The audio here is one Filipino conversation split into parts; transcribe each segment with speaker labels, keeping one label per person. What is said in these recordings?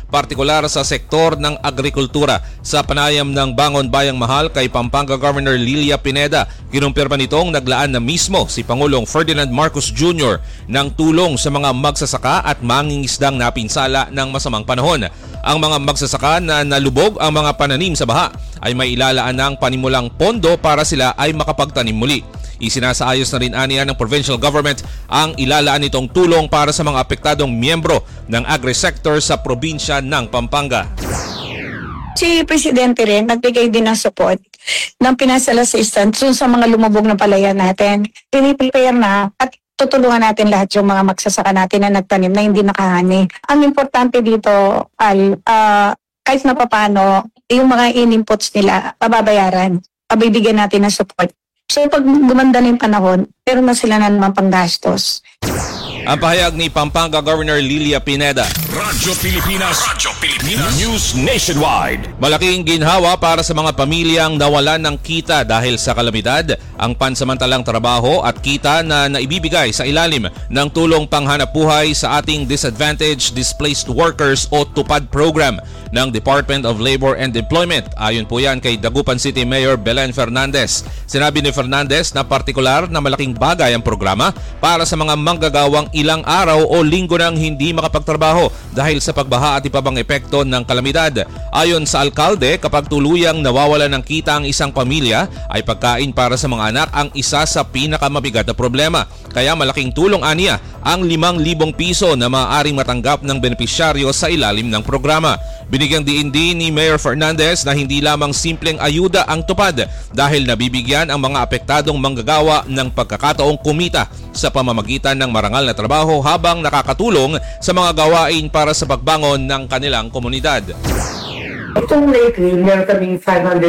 Speaker 1: partikular sa sektor ng agrikultura. Sa panayam ng Bangon Bayang Mahal kay Pampanga Governor Lilia Pineda, kinumpirma nitong naglaan na mismo si Pangulong Ferdinand Marcos Jr. ng tulong sa mga magsasaka at mangingisdang napinsala ng masamang panahon. Ang mga magsasaka na nalubog ang mga pananim sa baha ay may ilalaan ng panimulang pondo para sila ay makapagtanim muli. Isinasaayos na rin aniya ng provincial government ang ilalaan nitong tulong para sa mga apektadong miyembro ng agri-sector sa probinsya ng Pampanga.
Speaker 2: Si Presidente rin nagbigay din ng support ng financial assistance sa mga lumubog na palayan natin. Piniprepare na at tutulungan natin lahat yung mga magsasaka natin na nagtanim na hindi nakahani. Ang importante dito, kahit na papano, yung mga in-inputs nila, pababayaran, pabibigyan natin ng support. So pag gumanda na yung panahon, pero na sila na naman panggastos.
Speaker 1: Ang pahayag ni Pampanga Governor Lilia Pineda.
Speaker 3: Radyo Pilipinas News Nationwide.
Speaker 1: Malaking ginhawa para sa mga pamilyang nawalan ng kita dahil sa kalamidad, ang pansamantalang trabaho at kita na naibibigay sa ilalim ng tulong panghanapbuhay sa ating Disadvantaged Displaced Workers o TUPAD program ng Department of Labor and Employment. Ayon po yan kay Dagupan City Mayor Belen Fernandez. Sinabi ni Fernandez na partikular na malaking bagay ang programa para sa mga manggagawang ilang araw o linggo nang hindi makapagtrabaho dahil sa pagbaha at iba pang epekto ng kalamidad. Ayon sa alkalde, kapag tuluyang nawawala ng kita ang isang pamilya, ay pagkain para sa mga anak ang isa sa pinakamabigat na problema. Kaya malaking tulong aniya ang 5,000 piso na maaaring matanggap ng benepisyaryo sa ilalim ng programa. Binigyang diin din ni Mayor Fernandez na hindi lamang simpleng ayuda ang TUPAD dahil nabibigyan ang mga apektadong manggagawa ng pagkakataong kumita sa pamamagitan ng marangal na trabaho habang nakakatulong sa mga gawain para sa pagbangon ng kanilang komunidad.
Speaker 4: Itong lately, meron kaming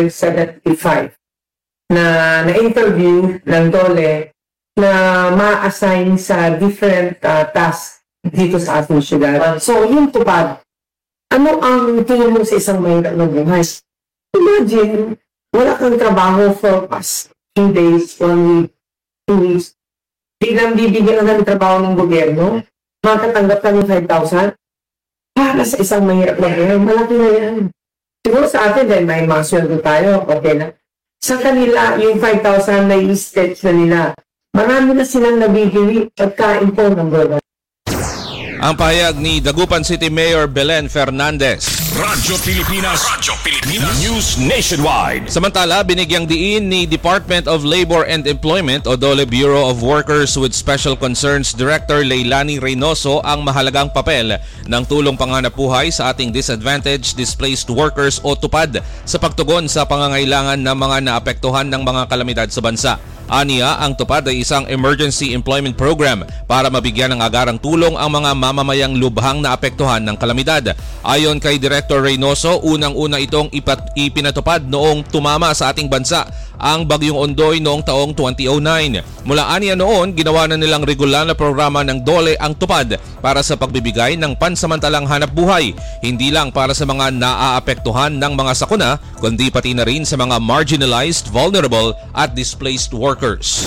Speaker 4: 575 na interview ng DOLE na ma-assign sa different tasks dito sa ating syudad. So, yung TUPAD, ano ang tingin mo sa isang mahirap na buhay? Imagine, wala kang trabaho for past 2 days, 1 week, 2 weeks. Biglang bibigyan ka ng trabaho ng gobyerno, makatanggap ka ng 5,000. Para sa isang mahirap na buhay, malaki na yan. Siguro sa atin, dahil may mga sweldo tayo, okay na. Sa kanila, yung 5,000 na i-stretch na nila. Marami na silang nabibili at kain po ng gobyerno.
Speaker 1: Ang pahayag ni Dagupan City Mayor Belen Fernandez.
Speaker 3: Radyo Pilipinas News Nationwide.
Speaker 1: Samantala, binigyang diin ni Department of Labor and Employment o DOLE Bureau of Workers with Special Concerns Director Leilani Reynoso ang mahalagang papel ng tulong panghanapbuhay sa ating Disadvantaged Displaced Workers o TUPAD sa pagtugon sa pangangailangan ng mga naapektuhan ng mga kalamidad sa bansa. Aniya, ang TUPAD ay isang emergency employment program para mabigyan ng agarang tulong ang mga mamamayang lubhang naapektuhan ng kalamidad. Ayon kay Director Reynoso, unang-una itong ipinatupad noong tumama sa ating bansa ang Bagyong Ondoy noong taong 2009. Mula aniya noon, ginawa na nilang regular na programa ng DOLE ang TUPAD para sa pagbibigay ng pansamantalang hanapbuhay, hindi lang para sa mga naaapektuhan ng mga sakuna, kundi pati na rin sa mga marginalized, vulnerable at displaced workers.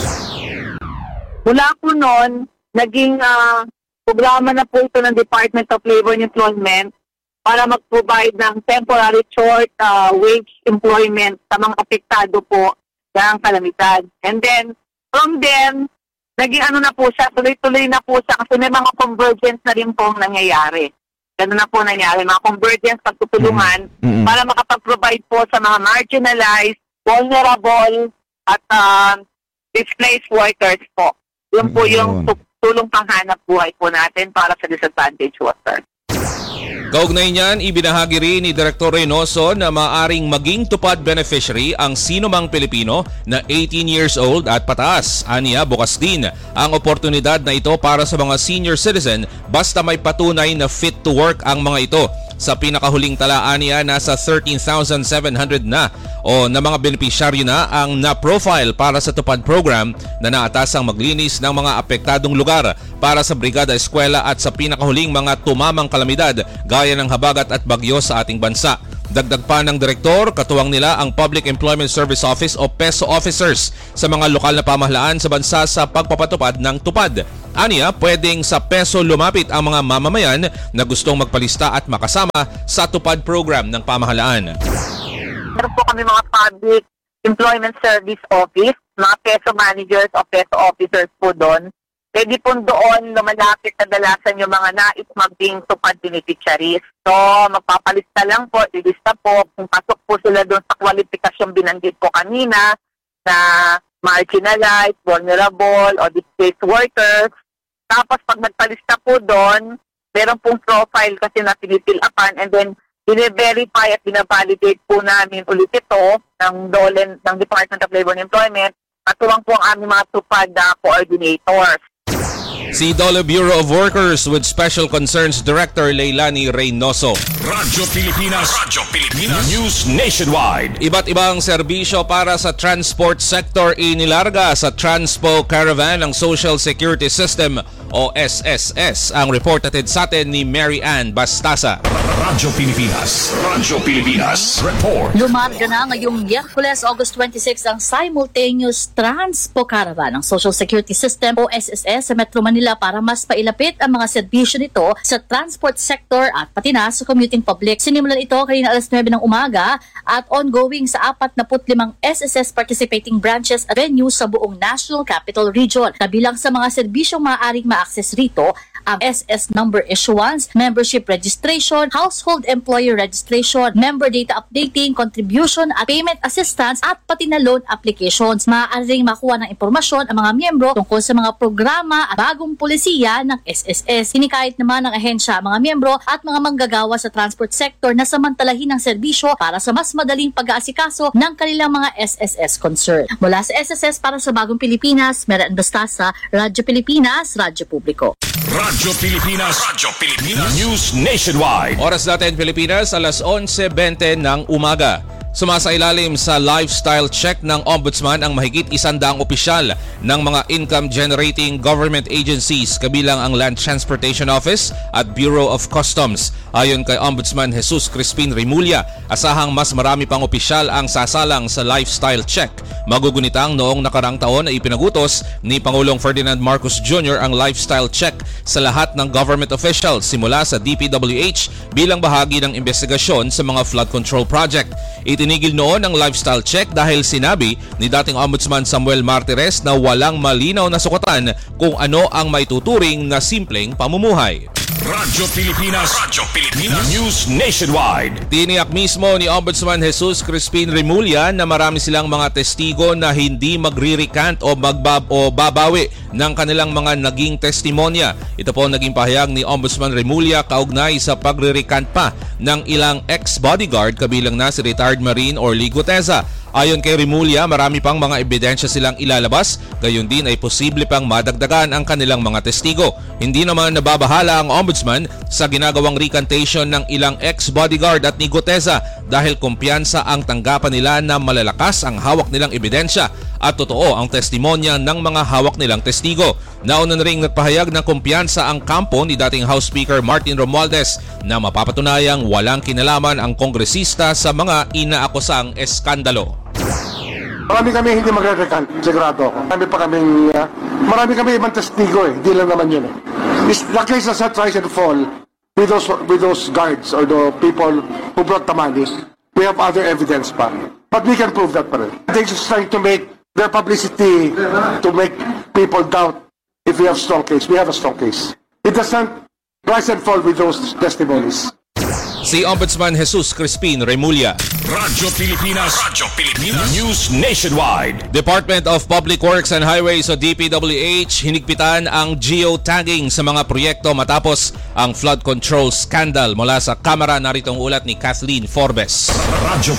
Speaker 5: Mula po noon, naging programa na po ito ng Department of Labor and Employment para mag-provide ng temporary short wage employment sa mga apektado po ng kalamidad. And then, from then, naging na po siya, tuloy-tuloy na po siya kasi may mga convergence na rin pong nangyayari. Ganun na po nangyayari, mga convergence, pagtutulungan para makapag-provide po sa mga marginalized, vulnerable, at displaced workers po. Yun po yung tulong panghanap buhay po natin para sa disadvantaged workers.
Speaker 1: Kaugnay niyan, ibinahagi rin ni Director Reynoso na maaring maging TUPAD beneficiary ang sinumang Pilipino na 18 years old at pataas. Aniya, bukas din ang oportunidad na ito para sa mga senior citizen basta may patunay na fit to work ang mga ito. Sa pinakahuling talaan niya, nasa 13,700 na o na mga benepisyaryo na ang na-profile para sa TUPAD program na naatasang maglinis ng mga apektadong lugar para sa brigada eskwela at sa pinakahuling mga tumamang kalamidad gaya ng habagat at bagyo sa ating bansa. Dagdag pa ng direktor, katuwang nila ang Public Employment Service Office o PESO officers sa mga lokal na pamahalaan sa bansa sa pagpapatupad ng tupad. Aniya, pwedeng sa PESO lumapit ang mga mamamayan na gustong magpalista at makasama sa tupad program ng pamahalaan.
Speaker 5: Meron po kami mga Public Employment Service Office, mga PESO managers o PESO officers po doon. Pwede po doon lumalapit kadalasan yung mga nais maging tupad beneficiaries. So, magpapalista lang po, ilista po, kung pasok po sila doon sa kwalipikasyong binanggit po kanina na marginalized, vulnerable, o displaced workers. Tapos, pag nagpalista po doon, meron pong profile kasi na pinifill upan and then bine-verify at binavalidate po namin ulit ito ng DOLE, ng Department of Labor and Employment, katuwang po ang aming mga tupad coordinators.
Speaker 1: Si DOLE Bureau of Workers with Special Concerns Director Leilani Reynoso.
Speaker 3: Radyo Pilipinas. News Nationwide.
Speaker 1: Iba't ibang serbisyo para sa transport sector inilarga sa Transpo Caravan ng Social Security System o SSS. Ang report natin sa atin ni Mary Ann Bastasa.
Speaker 3: Radyo Pilipinas. Report.
Speaker 6: Lumarga na ngayong Miyerkules, August 26 ang simultaneous Transpo Caravan ng Social Security System o SSS sa Metro Manila para mas pailapit ang mga serbisyo nito sa transport sector at pati na sa commuting public. Sinimulan ito kanina alas 9 ng umaga at ongoing sa 45 SSS participating branches at venues sa buong National Capital Region. Kabilang sa mga serbisyong maaaring ma-access rito ang SS number issuance, membership registration, household employer registration, member data updating, contribution at payment assistance at pati na loan applications. Maaaring makuha ng impormasyon ang mga miyembro tungkol sa mga programa at bagong polisiya ng SSS. Hinikayat naman ng ahensya ang mga miyembro at mga manggagawa sa transport sector na samantalahin ng serbisyo para sa mas madaling pag-aasikaso ng kanilang mga SSS concern. Mula sa SSS para sa Bagong Pilipinas, Mary Ann Bastasa, Radyo Pilipinas, Radyo Publiko.
Speaker 3: Radyo Pilipinas. News Nationwide.
Speaker 1: Oras natin Pilipinas, alas 11:20 ng umaga. Sumasailalim sa lifestyle check ng Ombudsman ang mahigit 100 opisyal ng mga income-generating government agencies kabilang ang Land Transportation Office at Bureau of Customs. Ayon kay Ombudsman Jesus Crispin Remulla, asahang mas marami pang opisyal ang sasalang sa lifestyle check. Magugunitang noong nakarang taon ay ipinagutos ni Pangulong Ferdinand Marcos Jr. ang lifestyle check sa lahat ng government officials simula sa DPWH bilang bahagi ng investigasyon sa mga flood control project. Itinigil noon ang lifestyle check dahil sinabi ni dating Ombudsman Samuel Martires na walang malinaw na sukatan kung ano ang maituturing na simpleng pamumuhay.
Speaker 3: Radyo Pilipinas. News Nationwide.
Speaker 1: Tiniyak mismo ni Ombudsman Jesus Crispin Remulla na marami silang mga testigo na hindi magre-recant o babawi ng kanilang mga naging testimonya. Ito po naging pahayag ni Ombudsman Remulla kaugnay sa pagre-recant pa ng ilang ex-bodyguard kabilang na si retired Marine Orly Guteza. Ayon kay Remulla, marami pang mga ebidensya silang ilalabas, gayon din ay posible pang madagdagan ang kanilang mga testigo. Hindi naman nababahala ang Ombudsman sa ginagawang recantation ng ilang ex-bodyguard at ni Guteza dahil kumpiyansa ang tanggapan nila na malalakas ang hawak nilang ebidensya at totoo ang testimonya ng mga hawak nilang testigo. Nauna na ring nagpahayag ng kumpiyansa ang kampo ni dating House Speaker Martin Romualdez na mapapatunayang walang kinalaman ang kongresista sa mga inaakusang eskandalo.
Speaker 7: Marami kami hindi magre-recant, sigurado ako. Marami kami ibang testigo eh, hindi lang naman yun eh. The case does not rise and fall with those guards or the people who brought the money. We have other evidence pa. But we can prove that pa rin. They're just trying to make their publicity to make people doubt if we have a strong case. We have a strong case. It doesn't rise and fall with those testimonies.
Speaker 1: Si Ombudsman Jesus Crispin Remulla.
Speaker 3: Radyo Pilipinas. News Nationwide.
Speaker 1: Department of Public Works and Highways o DPWH hinigpitan ang geotagging sa mga proyekto matapos ang flood control scandal. Mula sa kamera, narito ang ulat ni Kathleen Forbes.
Speaker 3: Radyo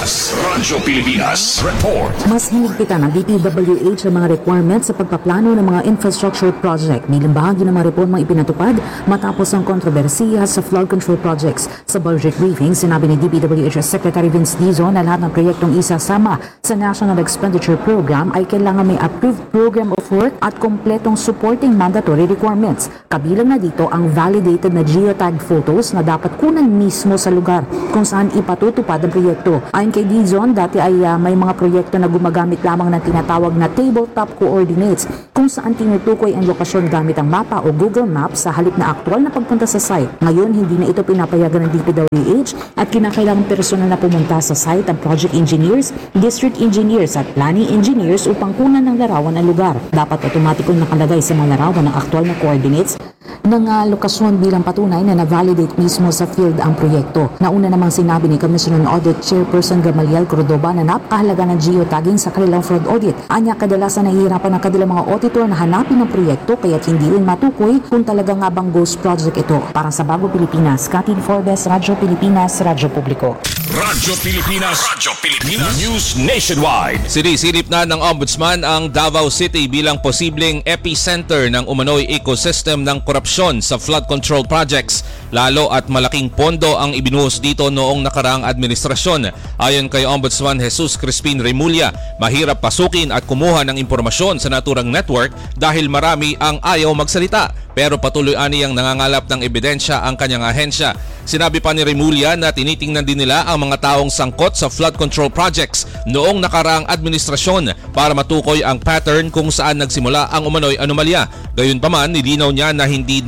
Speaker 3: Pilipinas. Report.
Speaker 8: Mas hinigpitan ng DPWH ang mga requirements sa pagpaplano ng mga infrastructure project bilang bahagi ng mga reformang ipinatupad matapos ang kontrobersiya sa flood control projects Sa budget briefing, sinabi ni DPWH Secretary Vince Dizon na lahat ng proyektong isasama sa National Expenditure Program ay kailangan may approved program of work at kompletong supporting mandatory requirements. Kabilang na dito ang validated na geotag photos na dapat kunan mismo sa lugar kung saan ipatutupad ang proyekto. Ayon kay Dizon, dati ay may mga proyekto na gumagamit lamang ng tinatawag na tabletop coordinates kung saan tinutukoy ang lokasyon gamit ang mapa o Google Maps sa halip na aktual na pagpunta sa site. Ngayon, hindi na ito pinapayagan ng DPWH at kinakailangang personal na pumunta sa site ang project engineers, district engineers at planning engineers upang kunan ng larawan ng lugar. Dapat otomatikong nakalagay sa mga larawan ng aktual na coordinates ng lokasyon bilang patunay na na-validate mismo sa field ang proyekto. Nauna namang sinabi ni Commission on Audit Chairperson Gamaliel Cordoba na napakahalaga ng geotagging sa kanilang fraud audit. Anya, kadalasan nahihirapan ang kanilang mga auditor na hanapin ang proyekto kaya't hindi rin matukoy kung talaga nga bang ghost project ito. Para sa Bago Pilipinas, Katin Forbes, Radyo Pilipinas, Radyo Publiko.
Speaker 3: Radyo Pilipinas News Nationwide.
Speaker 1: Sinisilip na ng Ombudsman ang Davao City bilang posibleng epicenter ng umano'y ecosystem ng korupsyon sa flood control projects. Lalo at malaking pondo ang ibinuhos dito noong nakaraang administrasyon. Ayon kay Ombudsman Jesus Crispin Remulla, mahirap pasukin at kumuha ng impormasyon sa naturang network dahil marami ang ayaw magsalita. Pero patuloy aniyang nangangalap ng ebidensya ang kanyang ahensya. Sinabi pa ni Remulla na tinitingnan din nila ang mga taong sangkot sa flood control projects noong nakaraang administrasyon para matukoy ang pattern kung saan nagsimula ang umano'y anomalya. Gayunpaman, nilinaw niya na hindi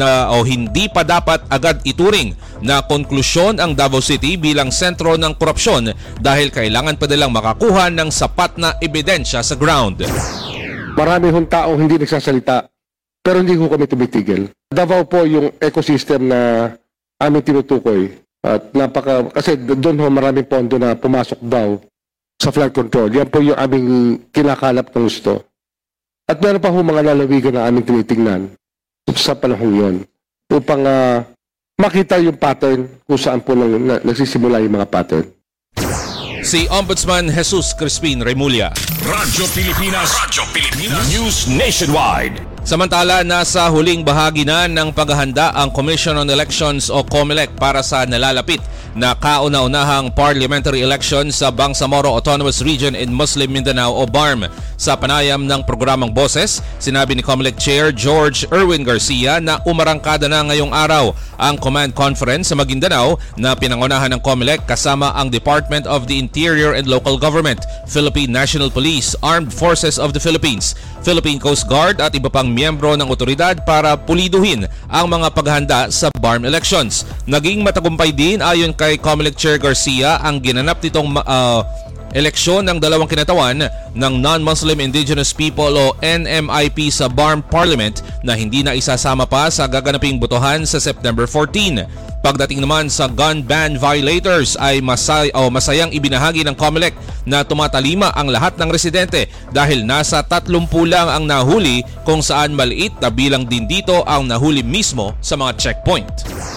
Speaker 1: pa dapat agad ituring na konklusyon ang Davao City bilang sentro ng korupsyon dahil kailangan pa nilang makakuha ng sapat na ebidensya sa ground.
Speaker 7: Marami hong taong hindi nagsasalita, pero hindi ko kami tumitigil. Davao po yung ecosystem na aming tinutukoy. At kasi doon ho maraming pondo na pumasok daw sa flood control. Yan po yung aming kinakalap ng gusto. At meron pa ho mga lalawigan na aming tinitingnan sa panahon yun upang makita yung pattern kung saan po nagsisimula yung mga pattern.
Speaker 1: Si Ombudsman Jesus Crispin Remulla.
Speaker 3: Radyo Pilipinas News Nationwide.
Speaker 1: Samantala, nasa huling bahagi na ng paghahanda ang Commission on Elections o COMELEC para sa nalalapit na kauna-unahang parliamentary election sa Bangsamoro Autonomous Region in Muslim Mindanao o BARM. Sa panayam ng programang Boses, sinabi ni COMELEC Chair George Erwin Garcia na umarangkada na ngayong araw ang Command Conference sa Maguindanao na pinangunahan ng COMELEC kasama ang Department of the Interior and Local Government, Philippine National Police, Armed Forces of the Philippines, Philippine Coast Guard at iba pang miyembro ng otoridad para puliduhin ang mga paghahanda sa BARM elections. Naging matagumpay din ayon kay COMELEC Chair Garcia ang ginanap nitong eleksyon ng dalawang kinatawan ng Non-Muslim Indigenous People o NMIP sa BARM Parliament na hindi na isasama pa sa gaganaping botohan sa September 14. Pagdating naman sa gun ban violators ay masayang ibinahagi ng COMELEC na tumatalima ang lahat ng residente dahil nasa 30 lang ang nahuli kung saan maliit na bilang din dito ang nahuli mismo sa mga checkpoint.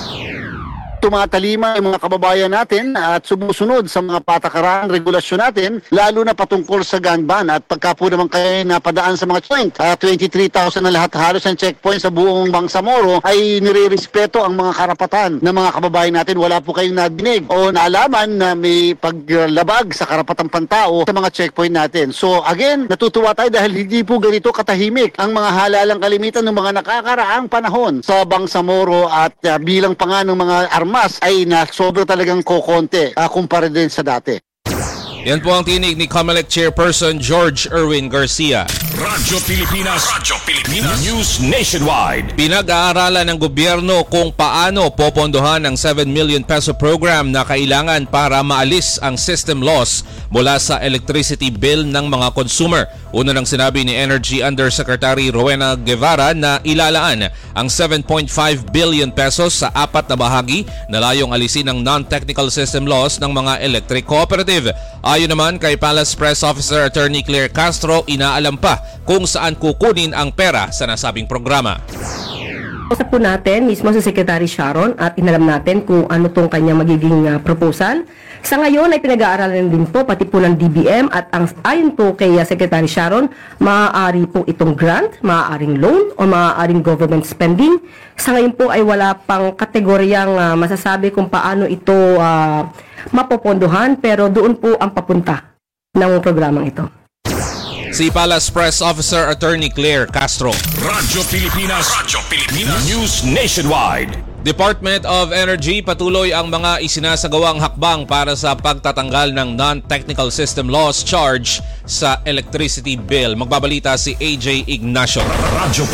Speaker 9: Tumatalima ang mga kababayan natin at sumusunod sa mga patakaran, regulasyon natin, lalo na patungkol sa gun ban. At pagka po naman kayo napadaan sa mga checkpoint, 23,000 na lahat halos ang checkpoint sa buong Bangsamoro ay nire-respeto ang mga karapatan ng mga kababayan natin. Wala po kayong nadinig o naalaman na may paglabag sa karapatang pantao sa mga checkpoint natin. So again, natutuwa tayo dahil hindi po ganito katahimik ang mga halalang kalimitan ng mga nakakaraang panahon sa Bangsamoro at bilang pa nga ng mga armas ay sobra talagang kokonti kumpara din sa dati.
Speaker 1: Yan po ang tinig ni COMELEC Chairperson George Erwin Garcia.
Speaker 3: Radyo Pilipinas News Nationwide.
Speaker 1: Pinag-aaralan ng gobyerno kung paano popondohan ang 7 million peso program na kailangan para maalis ang system loss mula sa electricity bill ng mga consumer. Una nang sinabi ni Energy Undersecretary Rowena Guevara na ilalaan ang 7.5 billion pesos sa 4 na bahagi na layong alisin ang non-technical system loss ng mga electric cooperative. Ayon naman kay Palace Press Officer Attorney Claire Castro, inaalam pa kung saan kukunin ang pera sa nasabing programa.
Speaker 10: Kausap po natin mismo si Secretary Sharon at inalam natin kung ano tong kanyang magiging proposal. Sa ngayon ay pinag-aaralan din po pati po ng DBM at ayon po kay Secretary Sharon, maaari po itong grant, maaaring loan o maaaring government spending. Sa ngayon po ay wala pang kategoryang masasabi kung paano ito mapopondohan, pero doon po ang papunta ng programang ito.
Speaker 1: Si Palace Press Officer Attorney Claire Castro.
Speaker 3: Radyo Pilipinas News Nationwide.
Speaker 1: Department of Energy patuloy ang mga isinasagawang hakbang para sa pagtatanggal ng non-technical system loss charge sa electricity bill. Magbabalita si AJ Ignacio.
Speaker 3: Radyo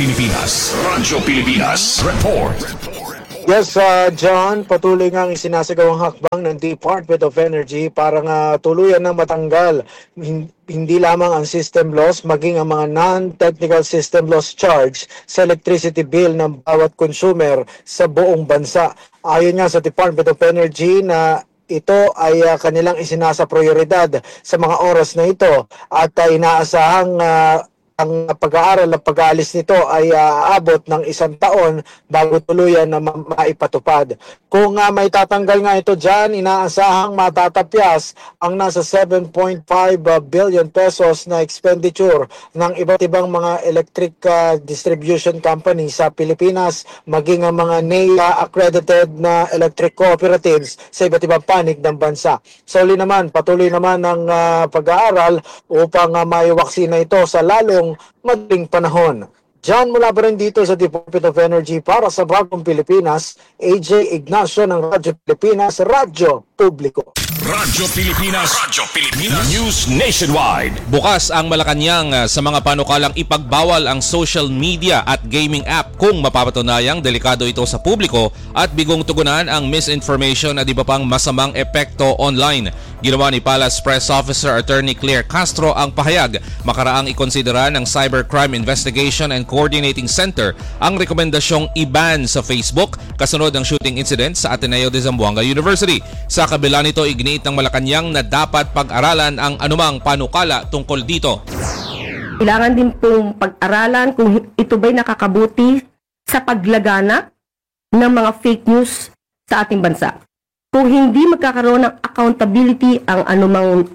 Speaker 3: Pilipinas Report.
Speaker 11: Yes, John, patuloy nga ang isinasagawang hakbang ng Department of Energy para nga tuluyan ng matanggal hindi lamang ang system loss, maging ang mga non-technical system loss charge sa electricity bill ng bawat consumer sa buong bansa. Ayon nga sa Department of Energy na ito ay kanilang isinasa prioridad sa mga oras na ito at inaasahang ang pag-aaral at pag-aalis nito ay aabot ng 1 taon bago tuluyan na maipatupad. Kung may tatanggal nga ito dyan, inaasahang matatapyas ang nasa 7.5 billion pesos na expenditure ng iba't ibang mga electric distribution company sa Pilipinas, maging ang mga NEA-accredited na electric cooperatives sa iba't ibang panig ng bansa. Patuloy naman ang pag-aaral upang maiwaksi na ito sa lalong madaling panahon. Diyan mula pa rin dito sa Department of Energy para sa Bagong Pilipinas, AJ Ignacio ng Radyo Pilipinas, Radyo Publiko.
Speaker 3: Radyo Pilipinas News Nationwide.
Speaker 1: Bukas ang Malacanang sa mga panukalang ipagbawal ang social media at gaming app kung mapapatunayang delikado ito sa publiko at bigong tugunan ang misinformation at iba pang masamang epekto online. Ginawa ni Palace Press Officer Attorney Claire Castro ang pahayag makaraang ikonsidera ng Cybercrime Investigation and Coordinating Center ang rekomendasyong i-ban sa Facebook kasunod ng shooting incident sa Ateneo de Zamboanga University. Sa kabila nito, iginit ng Malacanang na dapat pag-aralan ang anumang panukala tungkol dito.
Speaker 10: Kailangan din pong pag-aralan kung ito ba'y nakakabuti sa paglagana ng mga fake news sa ating bansa. Kung hindi magkakaroon ng accountability ang anumang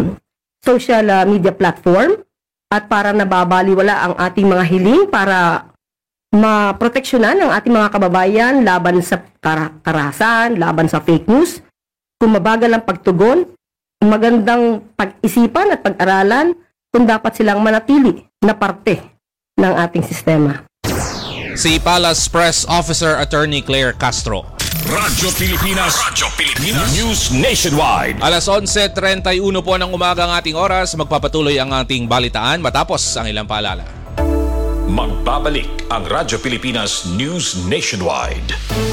Speaker 10: social media platform at para nababaliwala ang ating mga hiling para maproteksyonan ang ating mga kababayan laban sa karahasan, laban sa fake news, kung mabagal ang pagtugon, magandang pag-isipan at pag-aralan kung dapat silang manatili na parte ng ating sistema.
Speaker 1: Si Palace Press Officer Attorney Claire Castro.
Speaker 3: Radyo Pilipinas News Nationwide.
Speaker 1: Alas 11:31 po ng umaga ang ating oras. Magpapatuloy ang ating balitaan matapos ang ilang paalala.
Speaker 3: Magbabalik ang Radyo Pilipinas News Nationwide.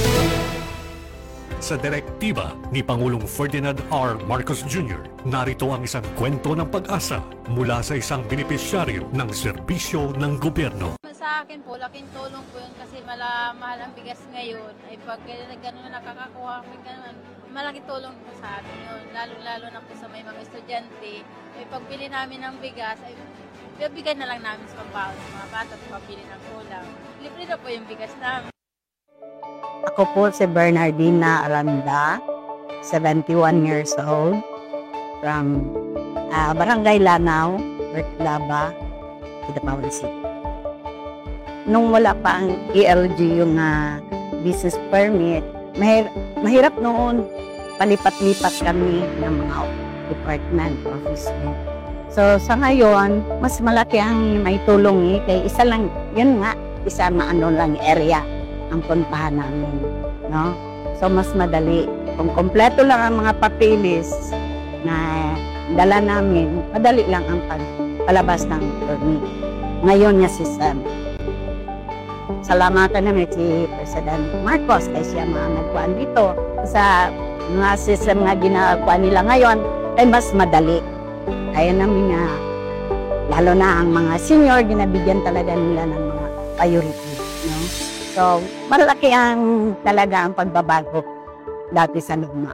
Speaker 12: Sa direktiba ni Pangulong Ferdinand R. Marcos Jr., narito ang isang kwento ng pag-asa mula sa isang benepisyaryo ng serbisyo ng gobyerno.
Speaker 13: Sa akin po, laking tulong po yun kasi mahal ang bigas ngayon. Ay pag gano'n na nakakakuha kami gano'n, malaking tulong po sa amin yun. Lalo na po sa may mga estudyante. Ay pagbili namin ng bigas, ay bibigay na lang namin sa pambaon sa mga bata at pabili ng kulang. Libre na po yung bigas namin.
Speaker 14: Ako po si Bernardina Aranda, 71 years old, from Barangay Lanao, Bertlaba, Kidapawan City. Nung wala pa ang ELG, yung business permit, mahirap noon, palipat-lipat kami ng mga department, office. So sa ngayon, mas malaki ang may tulong kay isa lang, yun nga, isa lang area ang puntahan namin, no? So mas madali. Kung kompleto lang ang mga papeles na dala namin, madali lang ang palabas ng permit. Ngayon niya system. Salamatan namin si President Marcos kasi siya mga nagkuhan dito. Sa mga system na ginagawa nila ngayon ay mas madali. Kaya namin nga, lalo na ang mga senior, ginabigyan talaga nila ng mga priority, no? So, malaki ang talaga ang pagbabago dati sa luma.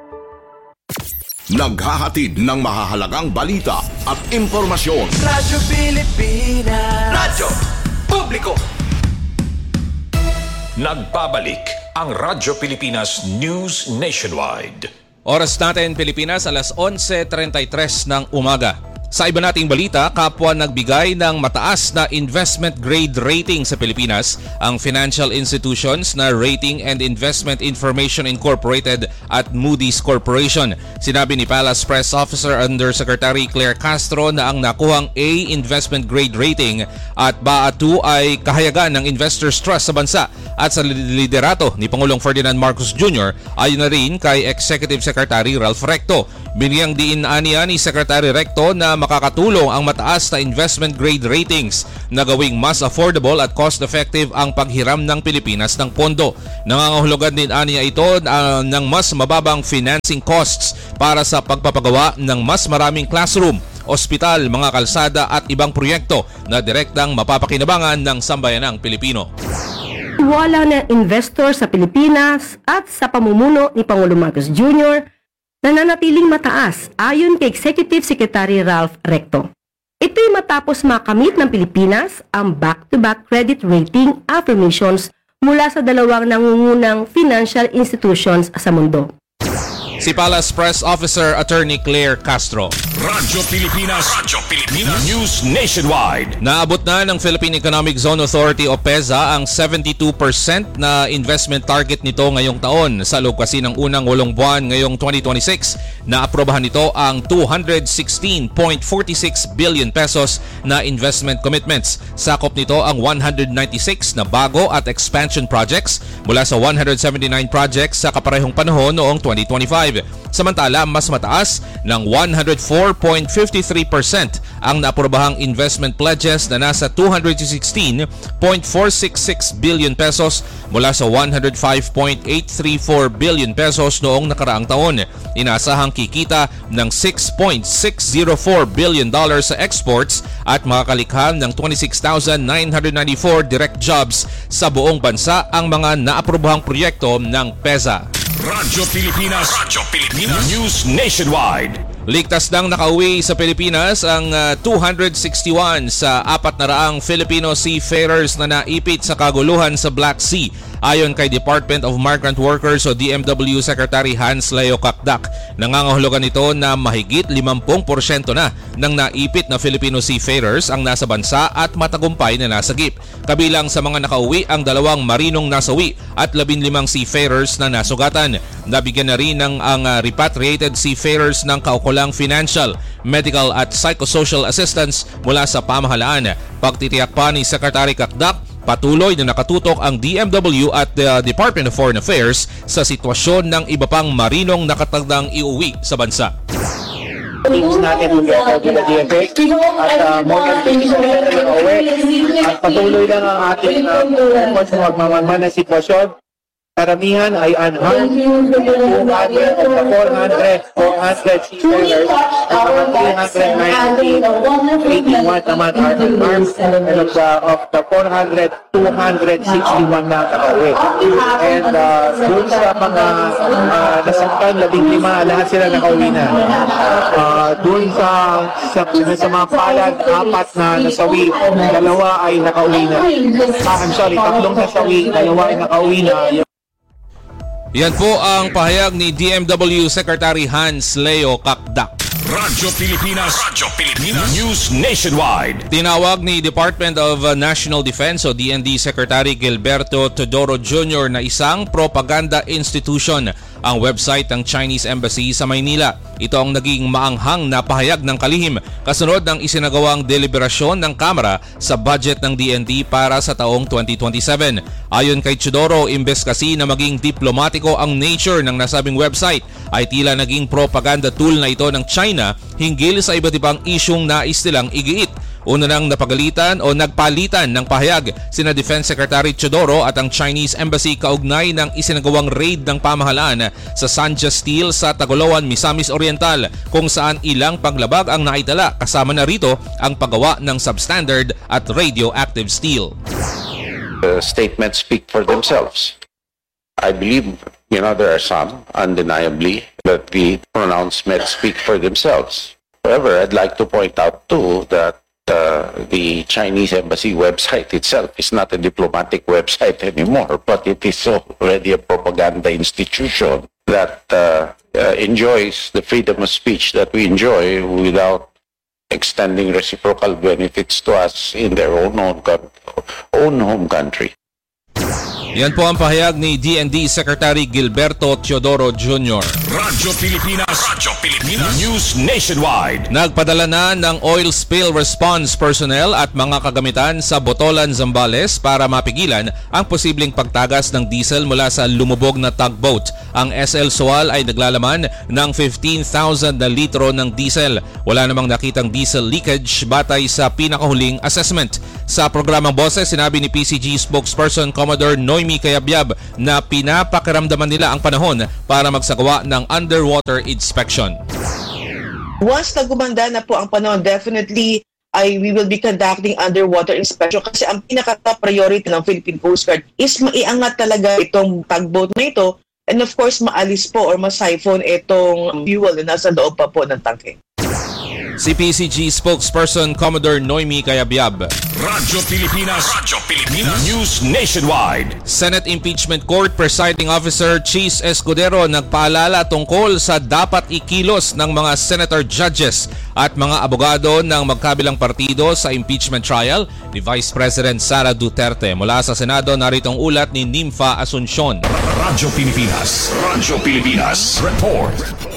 Speaker 3: Naghahatid ng mahahalagang balita at impormasyon.
Speaker 15: Radyo Pilipinas. Radyo Publiko. Nagbabalik ang Radyo Pilipinas News Nationwide.
Speaker 1: Oras natin Pilipinas, alas 11:33 ng umaga. Sa iba nating balita, kapwa nagbigay ng mataas na investment grade rating sa Pilipinas ang financial institutions na Rating and Investment Information Incorporated at Moody's Corporation. Sinabi ni Palace Press Officer Undersecretary Claire Castro na ang nakuhang A investment grade rating at BAA2 ay kahayagan ng investors' trust sa bansa at sa liderato ni Pangulong Ferdinand Marcos Jr. ayon na rin kay Executive Secretary Ralph Recto. Binigyang diin aniya ni Secretary Recto na makakatulong ang mataas na investment grade ratings na gawing mas affordable at cost-effective ang paghiram ng Pilipinas ng pondo. Nangangahulugan din aniya ito ng mas mababang financing costs para sa pagpapagawa ng mas maraming classroom, ospital, mga kalsada at ibang proyekto na direktang mapapakinabangan ng sambayanang Pilipino.
Speaker 10: Wala na investor sa Pilipinas at sa pamumuno ni Pangulong Marcos Jr. nananatiling mataas ayon kay Executive Secretary Ralph Recto. Ito'y matapos makamit ng Pilipinas ang back-to-back credit rating affirmations mula sa dalawang nangungunang financial institutions sa mundo.
Speaker 1: Si Palace Press Officer Attorney Claire Castro.
Speaker 15: Radyo Pilipinas News Nationwide.
Speaker 1: Naabot na ng Philippine Economic Zone Authority o PEZA ang 72% na investment target nito ngayong taon. Sa loob kasi ng unang 8 buwan ngayong 2026, naaprobahan nito ang 216.46 billion pesos na investment commitments. Sakop nito ang 196 na bago at expansion projects mula sa 179 projects sa kaparehong panahon noong 2025. Samantala, mas mataas ng 104.53% ang naaprobahang investment pledges na nasa 216.466 billion pesos mula sa 105.834 billion pesos noong nakaraang taon. Inasahang kikita ng $6.604 billion sa exports at makakalikha ng 26,994 direct jobs sa buong bansa ang mga naaprobahang proyekto ng PEZA.
Speaker 15: Radyo Pilipinas News Nationwide.
Speaker 1: Ligtas nang nakauwi sa Pilipinas ang 261 sa 400 Filipino seafarers na naipit sa kaguluhan sa Black Sea. Ayon kay Department of Migrant Workers o DMW Secretary Hans Leo Kakdak, nangangahulugan ito na mahigit 50% na ng naipit na Filipino seafarers ang nasa bansa at matagumpay na nasagip. Kabilang sa mga nakauwi ang 2 marinong nasawi at 15 seafarers na nasugatan. Nabigyan na rin ng ang repatriated seafarers ng kaukulang financial, medical at psychosocial assistance mula sa pamahalaan. Pagtitiyak pa ni Secretary Kakdak, patuloy na nakatutok ang DMW at the Department of Foreign Affairs sa sitwasyon ng iba pang marinong nakatagdang iuwi sa bansa.
Speaker 11: Teams natin together with the DFA at more than 50 na uwi at patuloy lang ang ating magmamanman na sitwasyon. Karamihan ay unharmed, 200 seafarers at mga 390, 81 naman are unharmed, and of the 400, 261 na nakauwi. And doon sa mga nasaktan, 15, lahat sila nakauwi na. Doon sa mga palad, 4 na nasawi, 2 ay nakauwi na. I'm sorry, 3 nasawi, 2 ay nakauwi na.
Speaker 1: Yan po ang pahayag ni DMW Secretary Hans Leo Kakdak.
Speaker 15: Radyo Pilipinas News Nationwide.
Speaker 1: Tinawag ni Department of National Defense o DND Secretary Gilberto Teodoro Jr. na isang propaganda institution ang website ng Chinese Embassy sa Maynila. Ito ang naging maanghang na pahayag ng kalihim kasunod ng isinagawang deliberasyon ng Kamara sa budget ng DND para sa taong 2027. Ayon kay Teodoro, imbes kasi na maging diplomatiko ang nature ng nasabing website, ay tila naging propaganda tool na ito ng China hinggil sa iba't ibang isyung nais nilang igiit. Una nang napagalitan o nagpalitan ng pahayag sina Defense Secretary Teodoro at ang Chinese Embassy kaugnay ng isinagawang raid ng pamahalaan sa Sanja Steel sa Tagoloan, Misamis Oriental kung saan ilang paglabag ang naitala kasama na rito ang paggawa ng substandard at radioactive steel.
Speaker 16: Statements speak for themselves. I believe, there are some, undeniably, that the pronouncements speak for themselves. However, I'd like to point out too that the Chinese embassy website itself is not a diplomatic website anymore, but it is already a propaganda institution that enjoys the freedom of speech that we enjoy without extending reciprocal benefits to us in their own home country.
Speaker 1: Yan po ang pahayag ni DND Secretary Gilberto Teodoro Jr.
Speaker 15: Radyo Pilipinas News Nationwide.
Speaker 1: Nagpadala na ng oil spill response personnel at mga kagamitan sa Botolan, Zambales para mapigilan ang posibleng pagtagas ng diesel mula sa lumubog na tugboat. Ang SL Sual ay naglalaman ng 15,000 na litro ng diesel. Wala namang nakitang diesel leakage batay sa pinakahuling assessment. Sa programang Boses, sinabi ni PCG spokesperson Commodore Noemi Cayabyab na pinapakiramdaman nila ang panahon para magsagawa ng underwater inspection.
Speaker 17: Once na gumanda na po ang panahon, definitely we will be conducting underwater inspection kasi ang pinaka-top priority ng Philippine Coast Guard is maiangat talaga itong tugboat na ito and of course maalis po or ma-siphon itong fuel na nasa loob pa po ng tangke.
Speaker 1: Si PCG spokesperson Commodore Noemi Cayabyab.
Speaker 15: Radyo Pilipinas News Nationwide.
Speaker 1: Senate Impeachment Court Presiding Officer Cheese Escudero nagpaalala tungkol sa dapat ikilos ng mga senator judges at mga abogado ng magkabilang partido sa impeachment trial ni Vice President Sara Duterte. Mula sa Senado, narito ang ulat ni Nympha Asuncion.
Speaker 15: Radyo Pilipinas Report.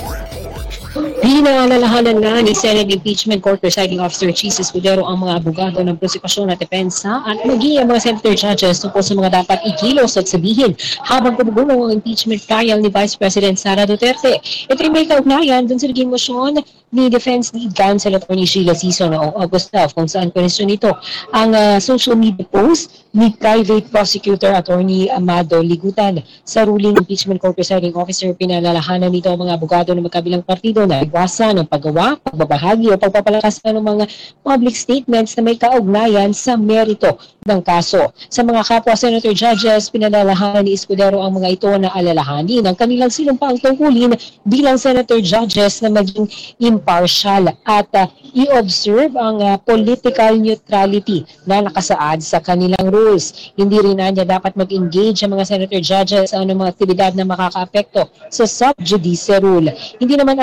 Speaker 18: Pinaalalahanan na ni Senate Impeachment Court Presiding Officer Cheese Escudero ang mga abogado ng prosekusyon at depensa at maging ang mga senator judges tungkol sa mga dapat ikilos at sabihin habang gumugulong ang impeachment trial ni Vice President Sara Duterte. Ito ay may kaugnayan dun sa naging motion ni Defense Lead Counsel Attorney Sheila Sison noong August 12 kung saan question nito ang social media post ni Private Prosecutor Attorney Amado Ligutan. Sa ruling Impeachment Court Presiding Officer, pinalalahanan nito ang mga abogado ng magkabilang partido na iwasan ng paggawa, pagbabahagi o pagpapalakas ng mga public statements na may kaugnayan sa merito ng kaso. Sa mga kapwa Senator Judges, pinalalahanan ni Escudero ang mga ito na alalahanin ang kanilang sinumpaang tungkulin bilang Senator Judges na maging impartial at i-observe ang political neutrality na nakasaad sa kanilang rules. Hindi rin niya dapat mag-engage ang mga Senator Judges sa anumang aktibidad na makakaapekto sa sub judice rule. Hindi naman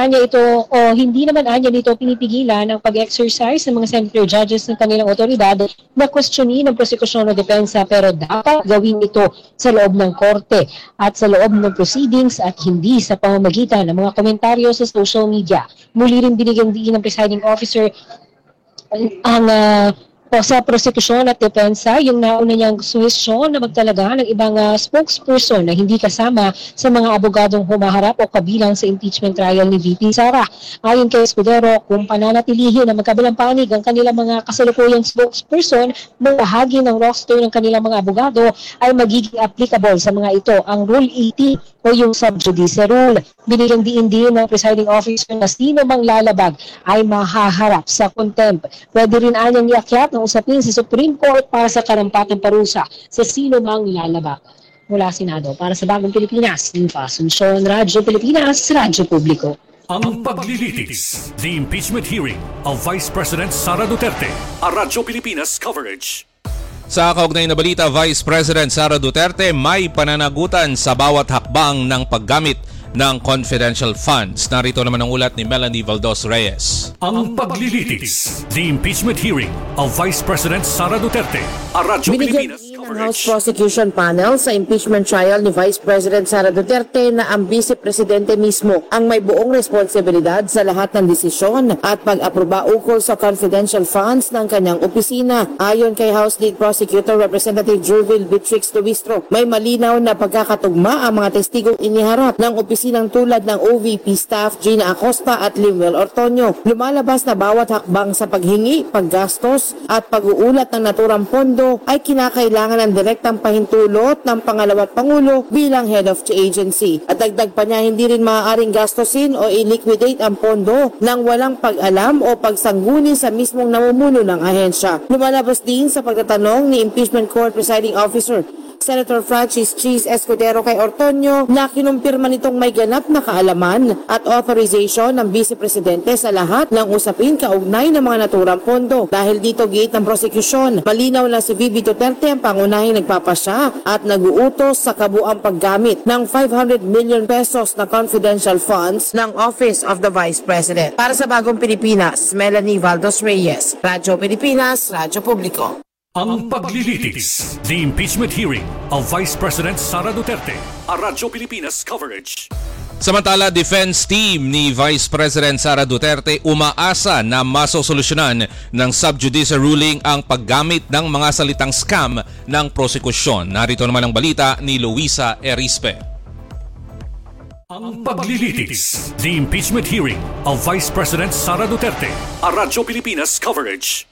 Speaker 18: anya nito pinipigilan ang pag-exercise ng mga Senator Judges ng kanilang otoridad na questionin ang prosekusyon o depensa pero dapat gawin ito sa loob ng korte at sa loob ng proceedings at hindi sa pamamagitan ng mga komentaryo sa social media. Muli rin binigyang diin ng presiding officer ang sa prosekusyon at depensa yung nauna niyang suhestyon na magtalaga ng ibang spokesperson na hindi kasama sa mga abogadong humaharap o kabilang sa impeachment trial ni VP Sara. Ayon kay Escudero, kung pananatilihin na magkabilang panig ang kanilang mga kasalukuyang spokesperson, bahagi ng roster ng kanilang mga abogado ay magiging applicable sa mga ito ang Rule 80 o yung sub judice rule. Binigyang diin din ng presiding officer na sino mang lalabag ay mahaharap sa contempt. Pwede rin anyang iakyat ng usapin sa Supreme Court para sa karampatang parusa sa sino mang lalabag. Mula Senado, para sa Bagong Pilipinas, Nympha Asuncion, Radyo Pilipinas, Radyo Publiko.
Speaker 12: Ang paglilitis, the impeachment hearing of Vice President Sara Duterte, a Radyo Pilipinas coverage.
Speaker 1: Sa kaugnay na balita, Vice President Sara Duterte may pananagutan sa bawat hakbang ng paggamit ng confidential funds. Narito naman ang ulat ni Melanie Valdos Reyes.
Speaker 12: Ang paglilitis, the impeachment hearing of Vice President Sara Duterte, a Radyo Pilipinas
Speaker 19: coverage. House Prosecution Panel sa impeachment trial ni Vice President Sara Duterte na ang Vice Presidente mismo ang may buong responsibilidad sa lahat ng desisyon at pag-aproba ukol sa confidential funds ng kanyang opisina. Ayon kay House Lead Prosecutor Representative Jurvil Beatrix Luistro, may malinaw na pagkakatugma ang mga testigong iniharap ng opisinang tulad ng OVP staff Gina Acosta at Limuel Ortonio. Lumalabas na bawat hakbang sa paghingi, paggastos at pag-uulat ng naturang pondo ay kinakailangan ng direktang pahintulot ng pangalawang Pangulo bilang head of the agency. At dagdag pa niya, hindi rin maaaring gastusin o i-liquidate ang pondo nang walang pag-alam o pagsanggunin sa mismong namumuno ng ahensya. Lumalabas din sa pagtatanong ni Impeachment Court Presiding Officer Senator Francis Cheese Escudero kay Ortonio na kinumpirma nitong may ganap na kaalaman at authorization ng Vice Presidente sa lahat ng usapin kaugnay ng mga naturang pondo. Dahil dito giit ng prosekusyon, malinaw na si VP Duterte ang pangunahing nagpapasya at nag-uutos sa kabuang paggamit ng 500 million pesos na confidential funds ng Office of the Vice President. Para sa Bagong Pilipinas, Melanie Valdos Reyes, Radyo Pilipinas, Radyo Publiko.
Speaker 12: Ang paglilitis, the impeachment hearing of Vice President Sara Duterte, a Radyo Pilipinas coverage.
Speaker 1: Samantala, defense team ni Vice President Sara Duterte umaasa na masosolusyonan ng sub-judice ruling ang paggamit ng mga salitang scam ng prosekusyon. Narito naman ang balita ni Luisa Erispe.
Speaker 12: Ang paglilitis, the impeachment hearing of Vice President Sara Duterte, a Radyo Pilipinas coverage.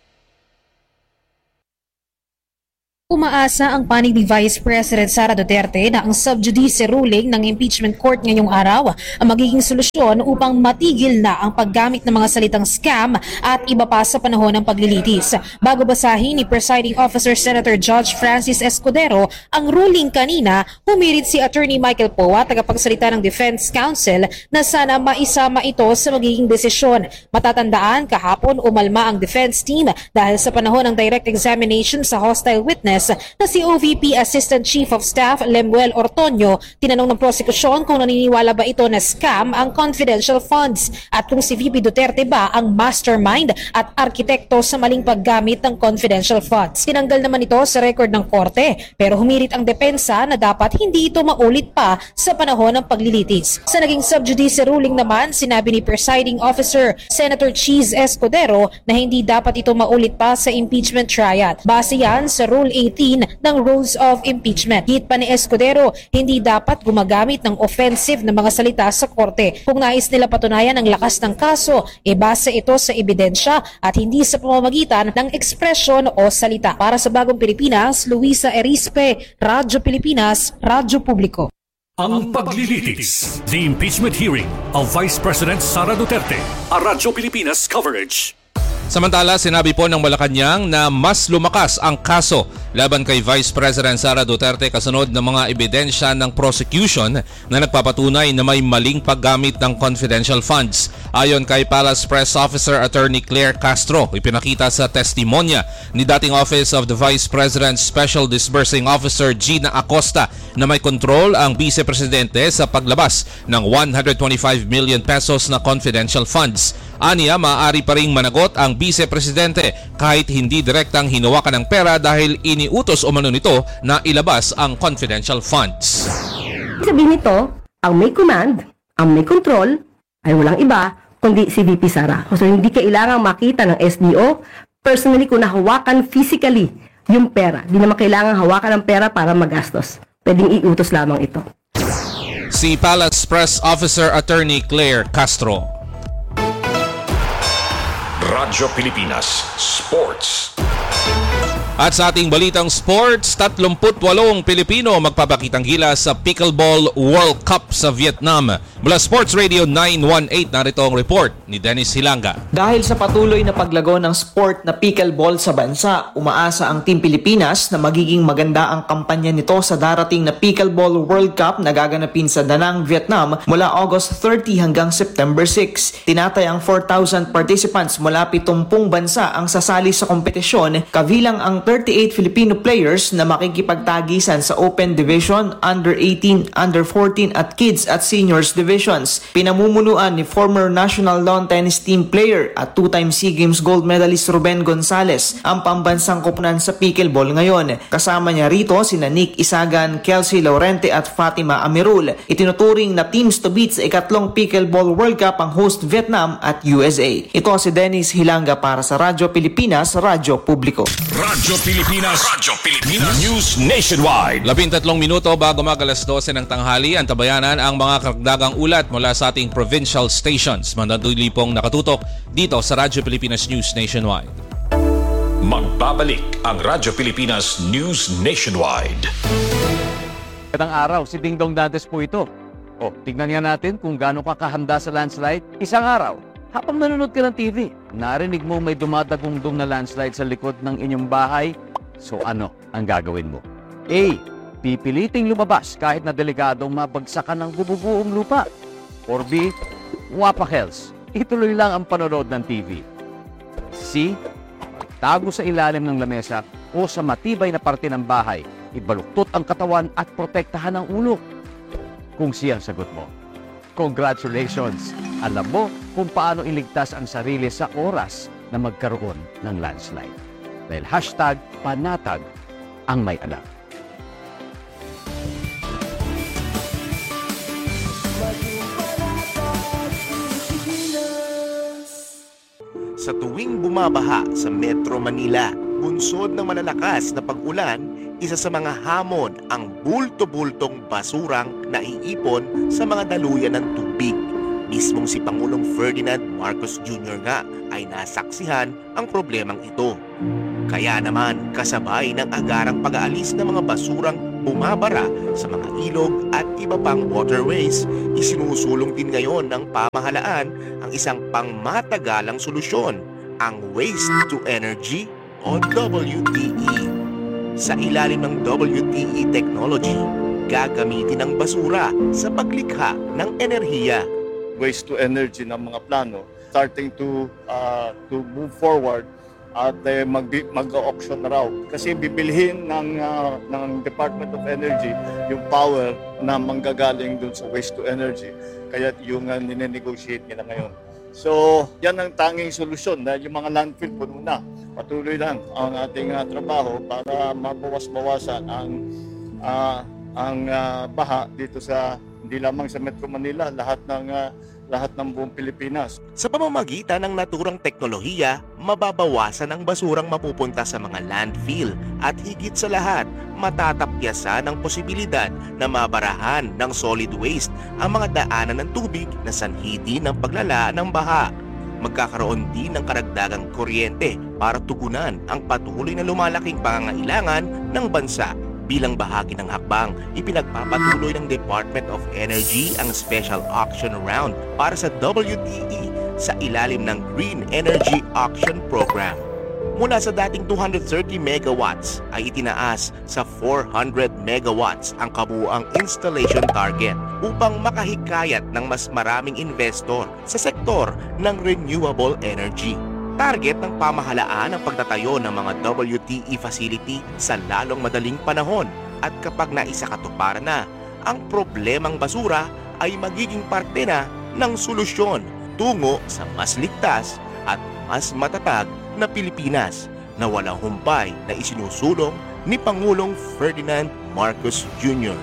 Speaker 20: Umaasa ang panig ni Vice President Sara Duterte na ang sub-judice ruling ng impeachment court ngayong araw ang magiging solusyon upang matigil na ang paggamit ng mga salitang scam at iba pa sa panahon ng paglilitis. Bago basahin ni Presiding Officer Senator Judge Francis Escudero ang ruling kanina, humirit si Attorney Michael Poa, tagapagsalita ng Defense Counsel, na sana maisama ito sa magiging desisyon. Matatandaan, kahapon umalma ang defense team dahil sa panahon ng direct examination sa hostile witness na si OVP Assistant Chief of Staff Lemuel Ortonio. Tinanong ng prosekusyon kung naniniwala ba ito na scam ang confidential funds at kung si VP Duterte ba ang mastermind at arkitekto sa maling paggamit ng confidential funds. Tinanggal naman ito sa record ng korte pero humirit ang depensa na dapat hindi ito maulit pa sa panahon ng paglilitis. Sa naging sub-judice ruling naman, sinabi ni Presiding Officer Senator Cheese Escudero na hindi dapat ito maulit pa sa impeachment trial. Base yan sa Rule 18 ng Rules of Impeachment. Hit pa ni Escudero, hindi dapat gumagamit ng offensive na mga salita sa korte. Kung nais nila patunayan ang lakas ng kaso, base ito sa ebidensya at hindi sa pamamagitan ng ekspresyon o salita. Para sa Bagong Pilipinas, Luisa Erispe, Radyo Pilipinas, Radyo Publiko.
Speaker 12: Ang paglilitis, the impeachment hearing of Vice President Sara Duterte, a Radyo Pilipinas coverage.
Speaker 1: Samantala, sinabi po ng Malacanang na mas lumakas ang kaso laban kay Vice President Sara Duterte kasunod ng mga ebidensya ng prosecution na nagpapatunay na may maling paggamit ng confidential funds. Ayon kay Palace Press Officer Attorney Claire Castro, ipinakita sa testimonya ni dating Office of the Vice President Special Disbursing Officer Gina Acosta na may kontrol ang Vice Presidente sa paglabas ng 125 million pesos na confidential funds. Aniya, maaari pa ring managot ang Vice Presidente kahit hindi direktang hinawakan ng pera dahil iniutos umano nito na ilabas ang confidential funds.
Speaker 10: Sabihin nito, ang may command, ang may control, ay walang iba kundi si VP Sara. So hindi kailangang makita ng SDO personally kung nahawakan physically yung pera. Hindi naman kailangang hawakan ng pera para magastos. Pwedeng iutos lamang ito.
Speaker 1: Si Palace Press Officer Attorney Claire Castro.
Speaker 15: Radyo Pilipinas Sports.
Speaker 1: At sa ating balitang sports, 38 Pilipino magpapakitang gilas sa Pickleball World Cup sa Vietnam. Mula Sports Radio 918, narito ang report ni Dennis Hilanga.
Speaker 21: Dahil sa patuloy na paglago ng sport na pickleball sa bansa, umaasa ang Team Pilipinas na magiging maganda ang kampanya nito sa darating na Pickleball World Cup na gaganapin sa Da Nang, Vietnam mula August 30 hanggang September 6. Tinatayang 4,000 participants mula 70 bansa ang sasali sa kompetisyon, kabilang ang 38 Filipino players na makikipagtagisan sa Open Division, Under 18, Under 14 at Kids at Seniors Divisions. Pinamumunuan ni former National Lawn Tennis Team player at two-time SEA Games gold medalist Ruben Gonzalez ang pambansang koponan sa pickleball ngayon. Kasama niya rito sina Nick Isagan, Kelsey Laurente at Fatima Amirul. Itinuturing na teams to beat sa ikatlong Pickleball World Cup ang host Vietnam at USA. Ito si Dennis Hilanga para sa Radyo Pilipinas, Radyo Publiko.
Speaker 15: Radyo Pilipinas, Radyo Pilipinas News Nationwide.
Speaker 1: 13 minuto bago mag-alas 12 ng tanghali, antabayanan ang mga karagdagang ulat mula sa ating provincial stations. Manatili pong nakatutok dito sa Radyo Pilipinas News Nationwide.
Speaker 15: Magbabalik ang Radyo Pilipinas News Nationwide.
Speaker 22: Magandang araw, si Dingdong Dantes po ito. O, tignan nga natin kung gaano ka kahanda sa landslide. Isang araw, habang nanonood ka ng TV, narinig mo may dumadagundong na landslide sa likod ng inyong bahay. So ano ang gagawin mo? A. Pipiliting lumabas kahit na delikadong mabagsakan ng bububuong lupa. Or B. Wapakels, ituloy lang ang panonood ng TV. C. Tago sa ilalim ng lamesa o sa matibay na parte ng bahay, ibaluktot ang katawan at protektahan ang ulo. Kung C ang sagot mo, congratulations! Alam mo kung paano iligtas ang sarili sa oras na magkaroon ng landslide. Dahil #panatag ang may anak.
Speaker 2: Sa tuwing bumabaha sa Metro Manila, bunsod ng malalakas na pag-ulan, isa sa mga hamon ang bulto-bultong basurang naiipon sa mga daluyan ng tubig. Mismong si Pangulong Ferdinand Marcos Jr. nga ay nasaksihan ang problemang ito. Kaya naman kasabay ng agarang pag-aalis ng mga basurang bumabara sa mga ilog at iba pang waterways, isinusulong din ngayon ng pamahalaan ang isang pangmatagalang solusyon, ang Waste to Energy o WTE. Sa ilalim ng WTE technology, gagamitin ang basura sa paglikha ng enerhiya.
Speaker 4: Waste to energy ng mga plano starting to move forward at mag-auction na raw kasi bibilhin ng Department of Energy yung power na manggagaling dun sa waste to energy, kaya yung nine-negotiate nila ngayon. So yan ang tanging solusyon dahil yung mga landfill puno na. Patuloy lang ang ating trabaho para mabawas-bawasan ang baha dito sa hindi lamang sa Metro Manila, lahat ng buong Pilipinas.
Speaker 2: Sa pamamagitan ng naturang teknolohiya, mababawasan ang basurang mapupunta sa mga landfill at higit sa lahat, matatapyasan ang posibilidad na mabarahan ng solid waste ang mga daanan ng tubig na sanhi din ng paglala ng baha. Magkakaroon din ng karagdagang kuryente para tugunan ang patuloy na lumalaking pangangailangan ng bansa. Bilang bahagi ng hakbang, ipinagpapatuloy ng Department of Energy ang special auction round para sa WTE sa ilalim ng Green Energy Auction Program. Mula sa dating 230 megawatts ay itinaas sa 400 megawatts ang kabuuang installation target upang makahikayat ng mas maraming investor sa sektor ng renewable energy. Target ng pamahalaan ang pagtatayo ng mga WTE facility sa lalong madaling panahon at kapag naisakatuparan na, ang problemang basura ay magiging parte na ng solusyon tungo sa mas ligtas at mas matatag na Pilipinas na walang humpay na isinusulong ni Pangulong Ferdinand Marcos Jr.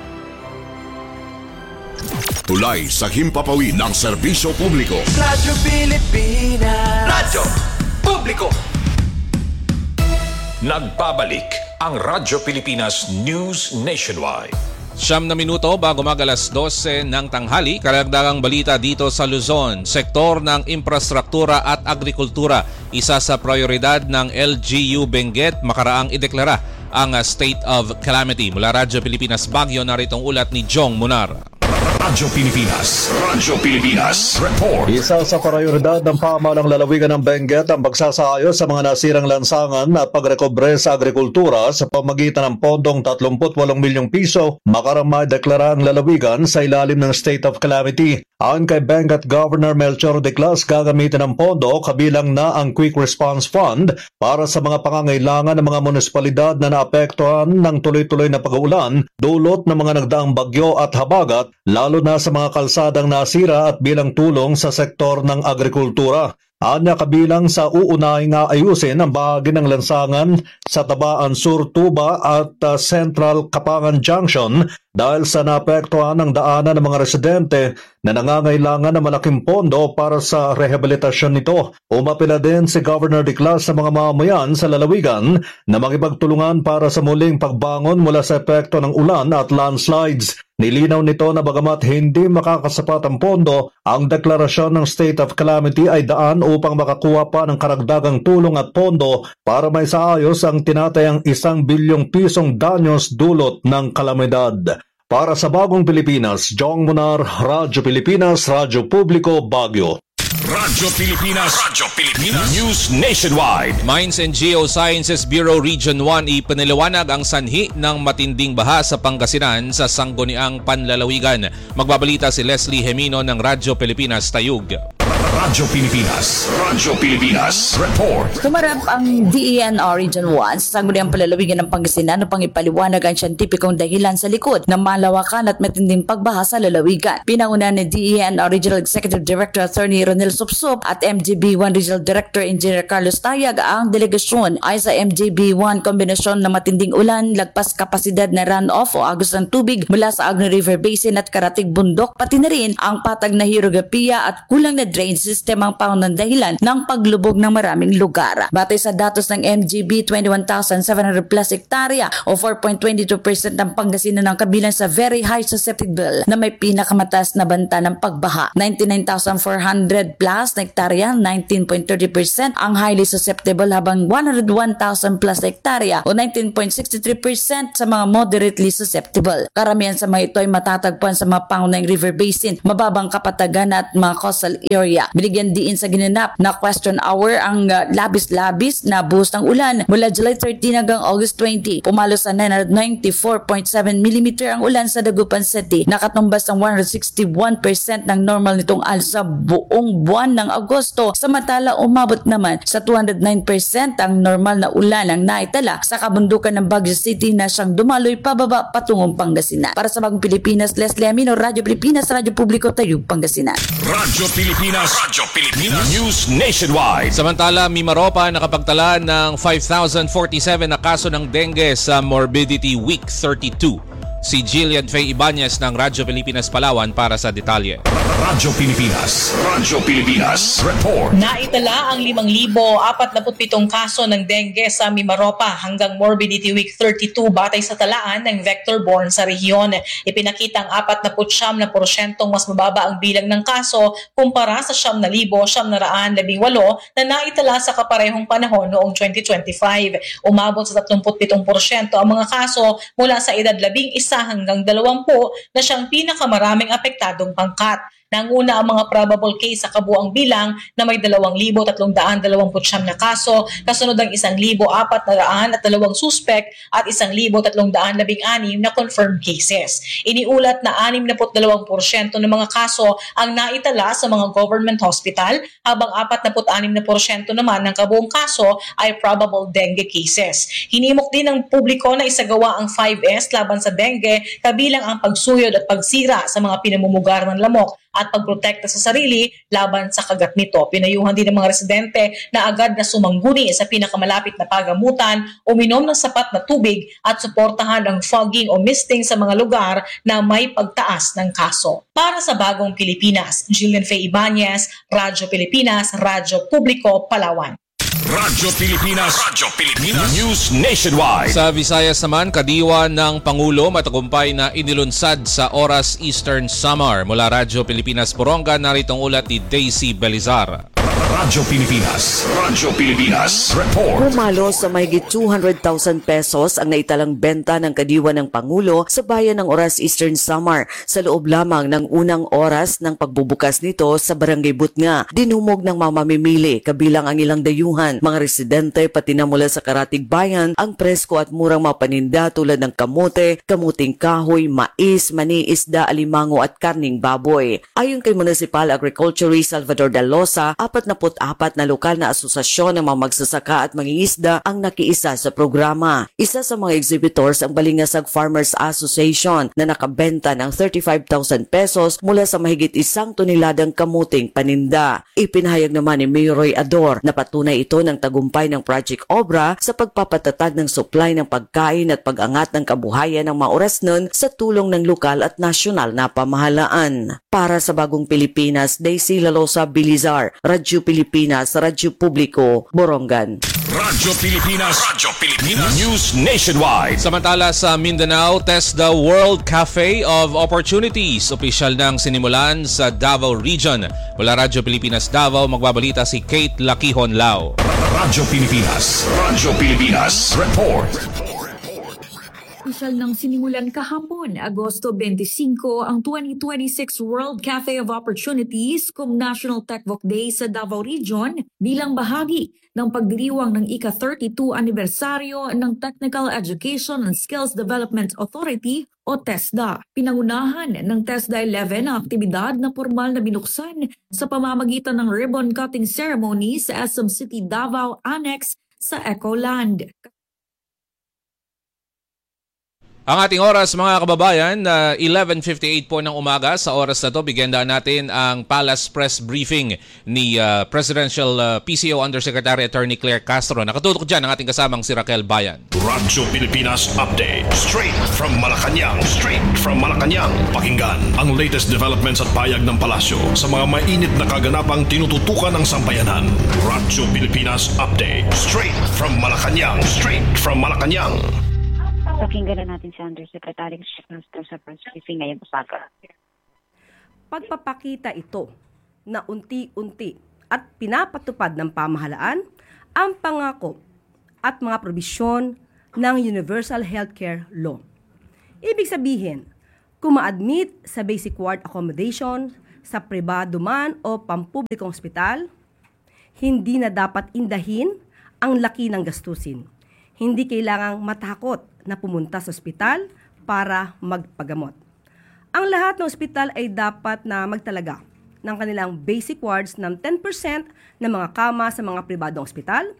Speaker 3: Tulay sa himpapawid ng serbisyo publiko.
Speaker 15: Radyo Pilipinas. Radyo Publiko. Nagbabalik ang Radyo Pilipinas News Nationwide.
Speaker 1: 9 na minuto bago mag-alas 12 ng tanghali, karagdagang balita dito sa Luzon. Sektor ng infrastruktura at agrikultura, isa sa prioridad ng LGU Benguet, makaraang ideklara ang State of Calamity. Mula Radyo Pilipinas Baguio, naritong ulat ni Jong Munar.
Speaker 15: Radyo Pilipinas Report.
Speaker 23: Isa sa prioridad ng pamahalang lalawigan ng Benguet ang pagsasaayos sa mga nasirang lansangan at pagrekobre sa agrikultura sa pamagitan ng pondong 38 milyong piso makarang madeklara ang lalawigan sa ilalim ng State of Calamity. Ayon kay Benguet Governor Melchor Declas, gagamitin ang pondo kabilang na ang Quick Response Fund para sa mga pangangailangan ng mga munisipalidad na naapektuhan ng tuloy-tuloy na pag-uulan dulot ng mga nagdaang bagyo at habagat, lalo na sa mga kalsadang nasira at bilang tulong sa sektor ng agrikultura. Anya kabilang sa uunahing ayusin ang bahagi ng lansangan sa Tabaan Sur Tuba at Central Kapangan Junction dahil sa naapektuhan ng daanan ng mga residente na nangangailangan ng malaking pondo para sa rehabilitasyon nito. Umapila din si Governor Declas sa mga mamamayan sa lalawigan na makipagtulungan para sa muling pagbangon mula sa epekto ng ulan at landslides. Nilinaw nito na bagamat hindi makakasapat ang pondo, ang deklarasyon ng State of Calamity ay daan upang makakuha pa ng karagdagang tulong at pondo para may saayos ang tinatayang 1 bilyong pisong danyos dulot ng kalamidad. Para sa Bagong Pilipinas, Jong Munar, Radyo Pilipinas, Radyo Publiko, Baguio.
Speaker 15: Radyo Pilipinas. News Nationwide.
Speaker 1: Mines and Geosciences Bureau Region 1 ipinaliwanag ang sanhi ng matinding baha sa Pangasinan sa sangguniang panlalawigan. Magbabalita si Leslie Hemino ng Radyo Pilipinas Tayug.
Speaker 15: Radyo Pilipinas Report.
Speaker 5: Tumarap ang DENR Region 1 sa sangguniang palalawigan ng Pangasinan upang ipaliwanag ang siyentipikong dahilan sa likod ng malawakan at matinding pagbaha sa lalawigan. Pinanguna ni DENR Regional Executive Director Attorney Ronel Supsup at MGB1 Regional Director Engineer Carlos Tayag ang delegasyon ay sa MGB1 kombinasyon ng matinding ulan, lagpas kapasidad na runoff o agos ng tubig mula sa Agno River Basin at karatig bundok, pati na rin ang patag na hidrograpiya at kulang na drain system ang pangunang dahilan ng paglubog ng maraming lugar. Batay sa datos ng MGB, 21,700 plus hektarya o 4.22% ng Pangasinan ang kabilang sa very high susceptible na may pinakamataas na banta ng pagbaha. 99,400 plus na hektarya, 19.30% ang highly susceptible, habang 101,000 plus hektarya o 19.63% sa mga moderately susceptible. Karamihan sa mga ito ay matatagpuan sa mga pangunahing river basin, mababang kapatagan at mga coastal area. Binigyan diin sa ginanap na question hour ang labis-labis na buhos ng ulan mula July 13 hanggang August 20. Pumalo sa 994.7 mm ang ulan sa Dagupan City, nakatumbas ng 161% ng normal nitong sa buong buwan ng Agosto. Samantala, umabot naman sa 209% ang normal na ulan ang naitala sa kabundukan ng Baguio City na siyang dumaloy pababa patungong Pangasinan. Para sa Bagong Pilipinas, Leslie Amino, Radyo Pilipinas, Radyo Publiko, Tayug, Pangasinan.
Speaker 15: Radyo Pilipinas News Nationwide.
Speaker 1: Samantala, Mimaropa nakapagtala ng 5,047 na kaso ng dengue sa Morbidity Week 32. Si Jillian Faye Ibanez ng Radyo Pilipinas Palawan para sa detalye.
Speaker 15: Radyo Pilipinas Report.
Speaker 6: Naitala ang 5,047 kaso ng dengue sa Mimaropa hanggang Morbidity Week 32 batay sa talaan ng vector-borne sa rehiyon. Ipinakita ang 49% mas mababa ang bilang ng kaso kumpara sa 9,918 na naitala sa kaparehong panahon noong 2025. Umabot sa 37% ang mga kaso mula sa edad 11 hanggang 20 na siyang pinakamaraming apektadong pangkat. Nanguna ang mga probable case sa kabuang bilang na may 2,329 na kaso, kasunod ang 1,402 suspect at 1,316 na confirmed cases. Iniulat na 62% ng mga kaso ang naitala sa mga government hospital, habang 46% naman ng kabuong kaso ay probable dengue cases. Hinimok din ng publiko na isagawa ang 5S laban sa dengue, kabilang ang pagsuyod at pagsira sa mga pinamumugar ng lamok at pagprotekta sa sarili laban sa kagat nito. Pinayuhan din ng mga residente na agad na sumangguni sa pinakamalapit na pagamutan, uminom ng sapat na tubig at suportahan ang fogging o misting sa mga lugar na may pagtaas ng kaso. Para sa Bagong Pilipinas, Jillian Faye Ibanez, Radyo Pilipinas, Radyo Publiko, Palawan.
Speaker 15: Radyo Pilipinas News Nationwide.
Speaker 1: Sa Visayas naman, kadiwa ng Pangulo matagumpay na inilunsad sa Oras Eastern Samar. Mula Radyo Pilipinas Poronga, narito ang ulat ni Daisy Belizar.
Speaker 15: Radyo Pilipinas Report.
Speaker 8: Pumalo sa mahigit 200,000 pesos ang naitalang benta ng kadiwa ng Pangulo sa bayan ng Oras Eastern Samar sa loob lamang ng unang oras ng pagbubukas nito sa Barangay Butnga. Dinumog ng mamamimili kabilang ang ilang dayuhan, mga residente pati na mula sa Karatig Bayan ang presko at murang mga paninda tulad ng kamote, kamuting kahoy, mais, mani, isda, alimango at karning baboy. Ayon kay Municipal Agriculturist Salvador Dalosa, 44 na lokal na asosasyon ng mga magsasaka at mangingisda ang nakiisa sa programa. Isa sa mga exhibitors ang Balingasag Farmers Association na nakabenta ng 35,000 pesos mula sa mahigit 1 toneladang kamuting paninda. Ipinahayag naman ni Mayor Roy Ador na patunay ito ng tagumpay ng Project Obra sa pagpapatatag ng supply ng pagkain at pag-angat ng kabuhayan ng mga Orasnon sa tulong ng lokal at nasyonal na pamahalaan. Para sa Bagong Pilipinas, Daisy Lalosa Bilizar, Radyo Pilipinas, Radyo Publiko, Borongan.
Speaker 15: Radyo Pilipinas News Nationwide.
Speaker 1: Samantala sa Mindanao, Test the World Cafe of Opportunities. Opisyal nang sinimulan sa Davao Region. Mula Radyo Pilipinas Davao, magbabalita si Kate Lakihon Lao.
Speaker 15: Radyo Pilipinas Report.
Speaker 7: opisyal ng sinimulan kahapon, Agosto 25, ang 2026 World Cafe of Opportunities kung National Techvoc Day sa Davao Region bilang bahagi ng pagdiriwang ng ika-32 anibersaryo ng Technical Education and Skills Development Authority o TESDA. Pinangunahan ng TESDA 11 ang aktibidad na formal na binuksan sa pamamagitan ng ribbon cutting ceremony sa SM City Davao Annex sa Ecoland.
Speaker 1: Ang ating oras mga kababayan, 11:58 po ng umaga. Sa oras na to, bigyan natin ang Palace Press Briefing ni Presidential PCO Undersecretary Attorney Claire Castro. Nakatutok dyan ang ating kasamang si Raquel Bayan.
Speaker 15: Radyo Pilipinas Update. Straight from Malacanang. Pakinggan ang latest developments at payag ng palasyo sa mga mainit na kaganapang tinututukan ng sambayanan. Radyo Pilipinas Update. Straight from Malacanang.
Speaker 9: Pakinggan natin si Undersecretary Castro sa press briefing ngayong umaga.
Speaker 10: Pagpapakita ito na unti-unti at pinapatupad ng pamahalaan ang pangako at mga probisyon ng Universal Healthcare Law. Ibig sabihin, kung ma-admit sa basic ward accommodation sa pribado man o pampublikong ospital, hindi na dapat indahin ang laki ng gastusin. Hindi kailangang matakot na pumunta sa ospital para magpagamot. Ang lahat ng ospital ay dapat na magtalaga ng kanilang basic wards ng 10% ng mga kama sa mga pribadong ospital,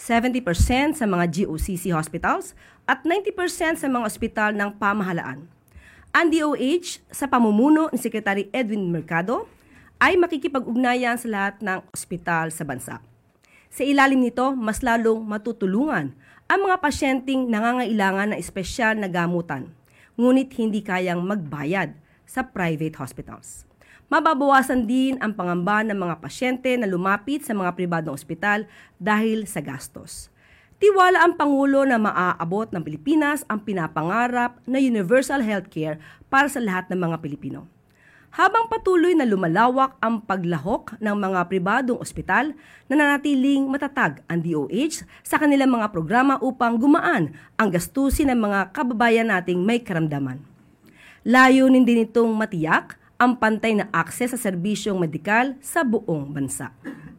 Speaker 10: 70% sa mga GOCC hospitals, at 90% sa mga ospital ng pamahalaan. Ang DOH sa pamumuno ni Secretary Edwin Mercado ay makikipag-ugnayan sa lahat ng ospital sa bansa. Sa ilalim nito, mas lalong matutulungan ang mga pasyenteng nangangailangan ng espesyal na gamutan, ngunit hindi kayang magbayad sa private hospitals. Mababawasan din ang pangamba ng mga pasyente na lumapit sa mga pribadong ospital dahil sa gastos. Tiwala ang Pangulo na maaabot ng Pilipinas ang pinapangarap na universal healthcare para sa lahat ng mga Pilipino. Habang patuloy na lumalawak ang paglahok ng mga pribadong ospital, nananatiling matatag ang DOH sa kanilang mga programa upang gumaan ang gastusin ng mga kababayan nating may karamdaman. Layunin din itong matiyak ang pantay na akses sa serbisyong medikal sa buong bansa.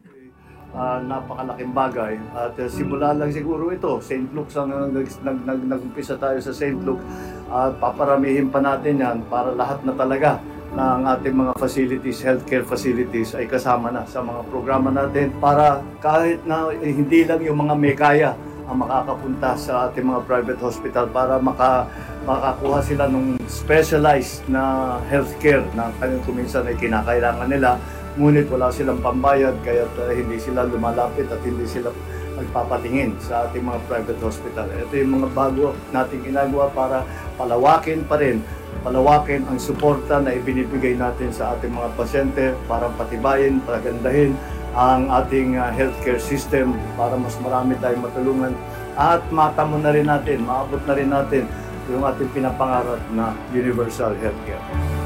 Speaker 4: Napakalaking bagay at simula lang siguro ito, St. Luke's ang nag-umpisa tayo sa St. Luke at paparamihin pa natin yan para lahat na talaga ng ating mga facilities, healthcare facilities ay kasama na sa mga programa natin para kahit na hindi lang yung mga may kaya ang makakapunta sa ating mga private hospital para makakuha sila ng specialized na healthcare na kuminsan ay kinakailangan nila, ngunit wala silang pambayad kaya hindi sila lumalapit at hindi sila nagpapatingin sa ating mga private hospital. Ito yung mga bago nating ginagawa para palawakin ang suporta na ibinibigay natin sa ating mga pasyente para patibayin, pagandahin ang ating healthcare system para mas marami tayong matulungan at maabot na rin natin yung ating pinapangarap na universal healthcare.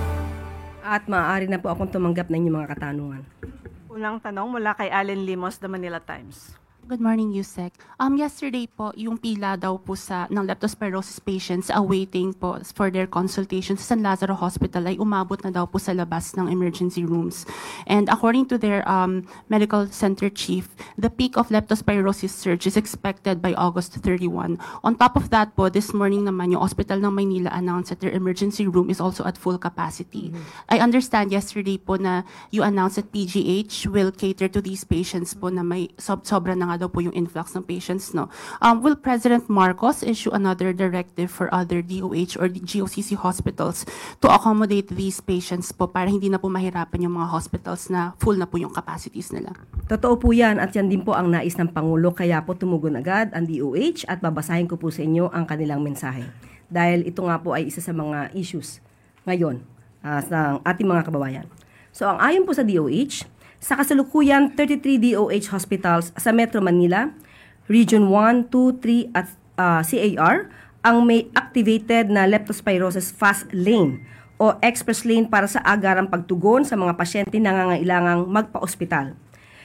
Speaker 10: At maaari na po akong tumanggap ng inyong mga katanungan.
Speaker 13: Unang tanong mula kay Allen Limos, The Manila Times.
Speaker 24: Good morning, Yusek. Yesterday po, yung pila daw po ng leptospirosis patients awaiting po for their consultation sa San Lazaro Hospital ay umabot na daw po sa labas ng emergency rooms. And according to their medical center chief, the peak of leptospirosis surge is expected by August 31. On top of that po, this morning naman yung Hospital ng Maynila announced that their emergency room is also at full capacity. I understand yesterday po na you announced that PGH will cater to these patients po na may sobra na daw po yung influx ng patients, no? Will President Marcos issue another directive for other DOH or GOCC hospitals to accommodate these patients po para hindi na po mahirapan yung mga hospitals na full na po yung capacities nila?
Speaker 10: Totoo po yan at yan din po ang nais ng Pangulo kaya po tumugon agad ang DOH at babasahin ko po sa inyo ang kanilang mensahe. Dahil ito nga po ay isa sa mga issues ngayon sa ating mga kababayan. So ang ayon po sa DOH, sa kasalukuyan, 33 DOH hospitals sa Metro Manila, Region 1, 2, 3 at CAR ang may activated na leptospirosis fast lane o express lane para sa agarang pagtugon sa mga pasyente na nangangailangang magpa-ospital.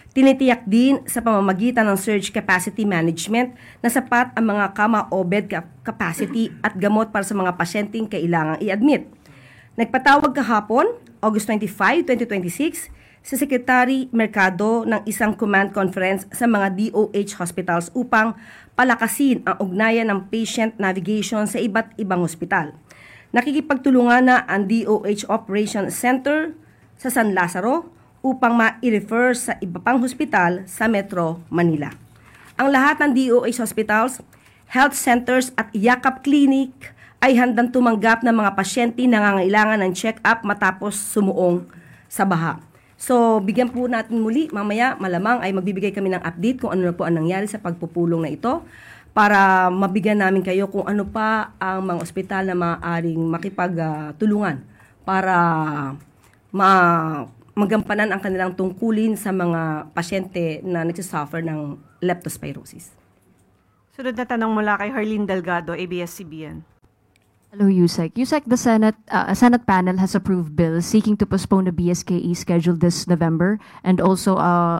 Speaker 10: Tinitiyak din sa pamamagitan ng surge capacity management na sapat ang mga kama o bed capacity at gamot para sa mga pasyenteng kailangang i-admit. Nagpatawag kahapon, August 25, 2026, si Secretary Mercado ng isang command conference sa mga DOH hospitals upang palakasin ang ugnayan ng patient navigation sa iba't ibang ospital. Nakikipagtulungan na ang DOH Operations Center sa San Lazaro upang ma-refer sa iba pang hospital sa Metro Manila. Ang lahat ng DOH hospitals, health centers at Yakap Clinic ay handang tumanggap ng mga pasyente na nangangailangan ng check-up matapos sumuong sa baha. So, bigyan po natin muli, mamaya malamang ay magbibigay kami ng update kung ano na po ang nangyari sa pagpupulong na ito para mabigyan namin kayo kung ano pa ang mga ospital na maaaring makipagtulungan para magampanan ang kanilang tungkulin sa mga pasyente na nagsasuffer ng leptospirosis.
Speaker 13: Sunod na tanong mula kay Harleen Delgado, ABS-CBN.
Speaker 11: Hello, Yusek. Yusek, the Senate panel has approved bills seeking to postpone the BSKE scheduled this November and also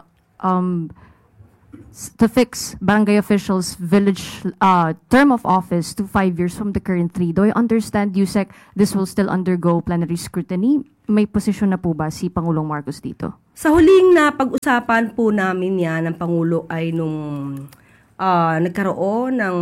Speaker 11: to fix barangay officials' village term of office to 5 years from the current 3. Do I understand, Yusek, this will still undergo plenary scrutiny? May posisyon na po ba si Pangulong Marcos dito?
Speaker 10: Sa huling na pag-usapan po namin yan ng Pangulo ay nung nagkaroon ng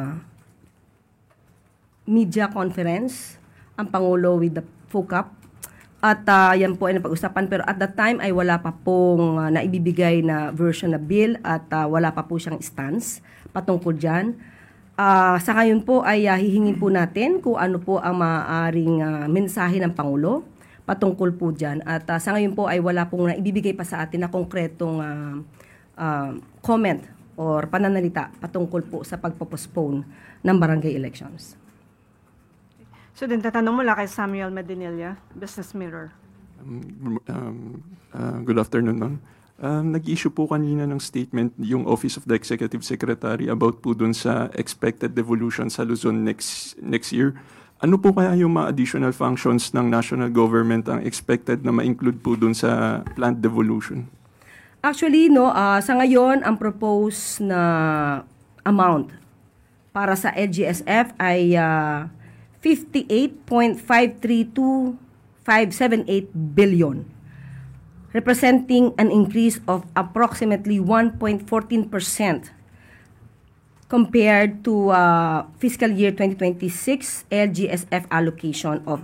Speaker 10: media conference ang Pangulo with the FOCAP at yan po ay napag-usapan pero at that time ay wala pa pong naibibigay na version na bill at wala pa po siyang stance patungkol dyan. Sa ngayon po ay hihingin po natin kung ano po ang maaaring mensahe ng Pangulo patungkol po dyan. At sa ngayon po ay wala pong naibibigay pa sa atin na konkretong comment or pananalita patungkol po sa pagpopostpone ng barangay elections.
Speaker 13: So din tatanong mula kay Samuel Medinilla, Business Mirror.
Speaker 14: Good afternoon, ma'am. Nag-issue po kanina ng statement yung Office of the Executive Secretary about po dun sa expected devolution sa Luzon next year. Ano po kaya yung mga additional functions ng national government ang expected na ma-include po dun sa planned devolution?
Speaker 10: Actually, sa ngayon, ang proposed na amount para sa LGSF ay 58.532578 billion, representing an increase of approximately 1.14% compared to fiscal year 2026 LGSF allocation of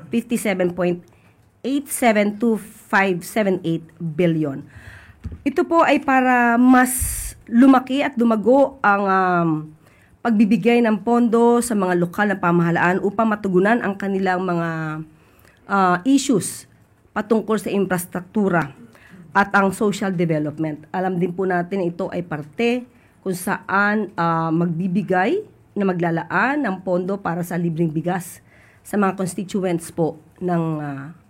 Speaker 10: 57.872578 billion. Ito po ay para mas lumaki at lumago ang pagbibigay ng pondo sa mga lokal na pamahalaan upang matugunan ang kanilang mga issues patungkol sa infrastruktura at ang social development. Alam din po natin ito ay parte kung saan magbibigay na maglalaan ng pondo para sa libreng bigas sa mga constituents po ng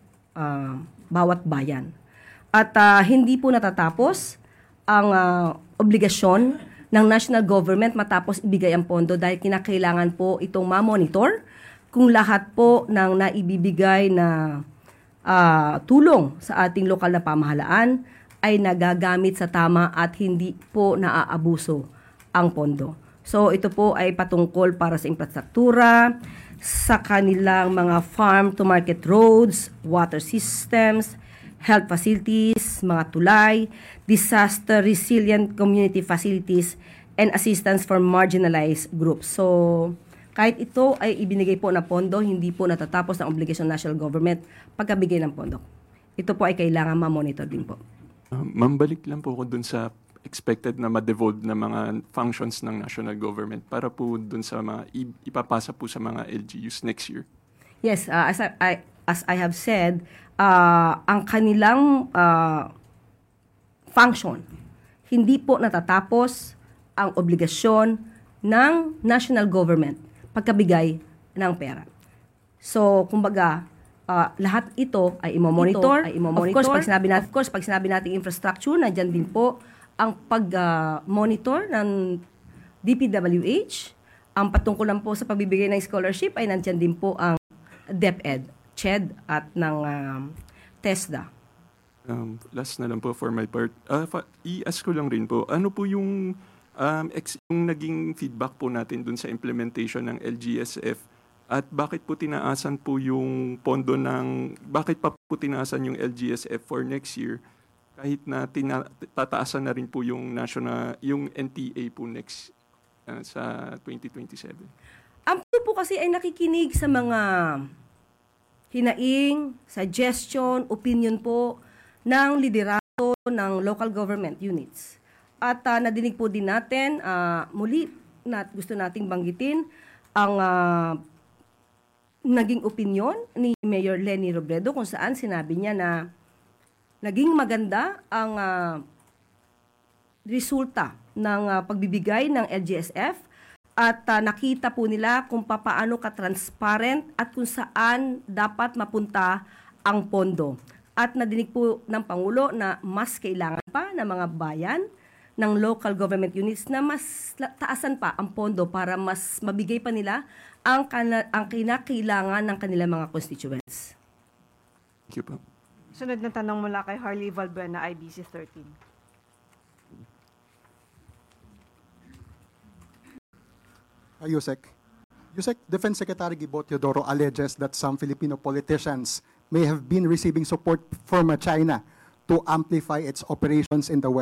Speaker 10: bawat bayan. At hindi po natatapos ang obligasyon ng national government matapos ibigay ang pondo dahil kinakailangan po itong ma-monitor kung lahat po ng naibibigay na tulong sa ating lokal na pamahalaan ay nagagamit sa tama at hindi po naaabuso ang pondo. So ito po ay patungkol para sa infrastruktura, sa kanilang mga farm-to-market roads, water systems, health facilities, mga tulay, disaster-resilient community facilities, and assistance for marginalized groups. So, kahit ito ay ibinigay po na pondo, hindi po natatapos ang obligasyon ng national government pagkabigay ng pondo. Ito po ay kailangan ma-monitor din po.
Speaker 14: Ma'am, balik lang po ako dun sa expected na ma-devolve na mga functions ng national government para po dun sa mga ipapasa po sa mga LGUs next year.
Speaker 10: Yes, as I have said, ang kanilang function, hindi po natatapos ang obligasyon ng national government pagkabigay ng pera. So, kumbaga, lahat ito ay i-monitor. Of course, pag sinabi natin infrastructure, nandiyan din po ang pag-monitor ng DPWH. Ang patungkulan po sa pagbibigay ng scholarship ay nandiyan din po ang DepEd, CHED at ng TESDA.
Speaker 14: Last na lang po for my part. I-ask ko lang rin po, ano po yung naging feedback po natin dun sa implementation ng LGSF at bakit po tinaasan po yung pondo bakit pa po tinaasan yung LGSF for next year kahit na tataasan na rin po yung yung NTA po next sa 2027?
Speaker 10: Ang po kasi ay nakikinig sa mga hinaing, suggestion, opinion po ng liderato ng local government units. At nadinig po din natin, muli, gusto nating banggitin ang naging opinion ni Mayor Leni Robredo kung saan sinabi niya na naging maganda ang resulta ng pagbibigay ng LGSF at nakita po nila kung paano ka-transparent at kung saan dapat mapunta ang pondo. At nadinig po ng Pangulo na mas kailangan pa ng mga bayan ng local government units na mas taasan pa ang pondo para mas mabigay pa nila ang kinakailangan ng kanilang mga constituents.
Speaker 14: Thank you po.
Speaker 13: Sunod na tanong mula kay Harley Valbuena, IBC 13.
Speaker 16: Yusek, Defense Secretary Gibo Teodoro alleges that some Filipino politicians may have been receiving support from China to amplify its operations in the West.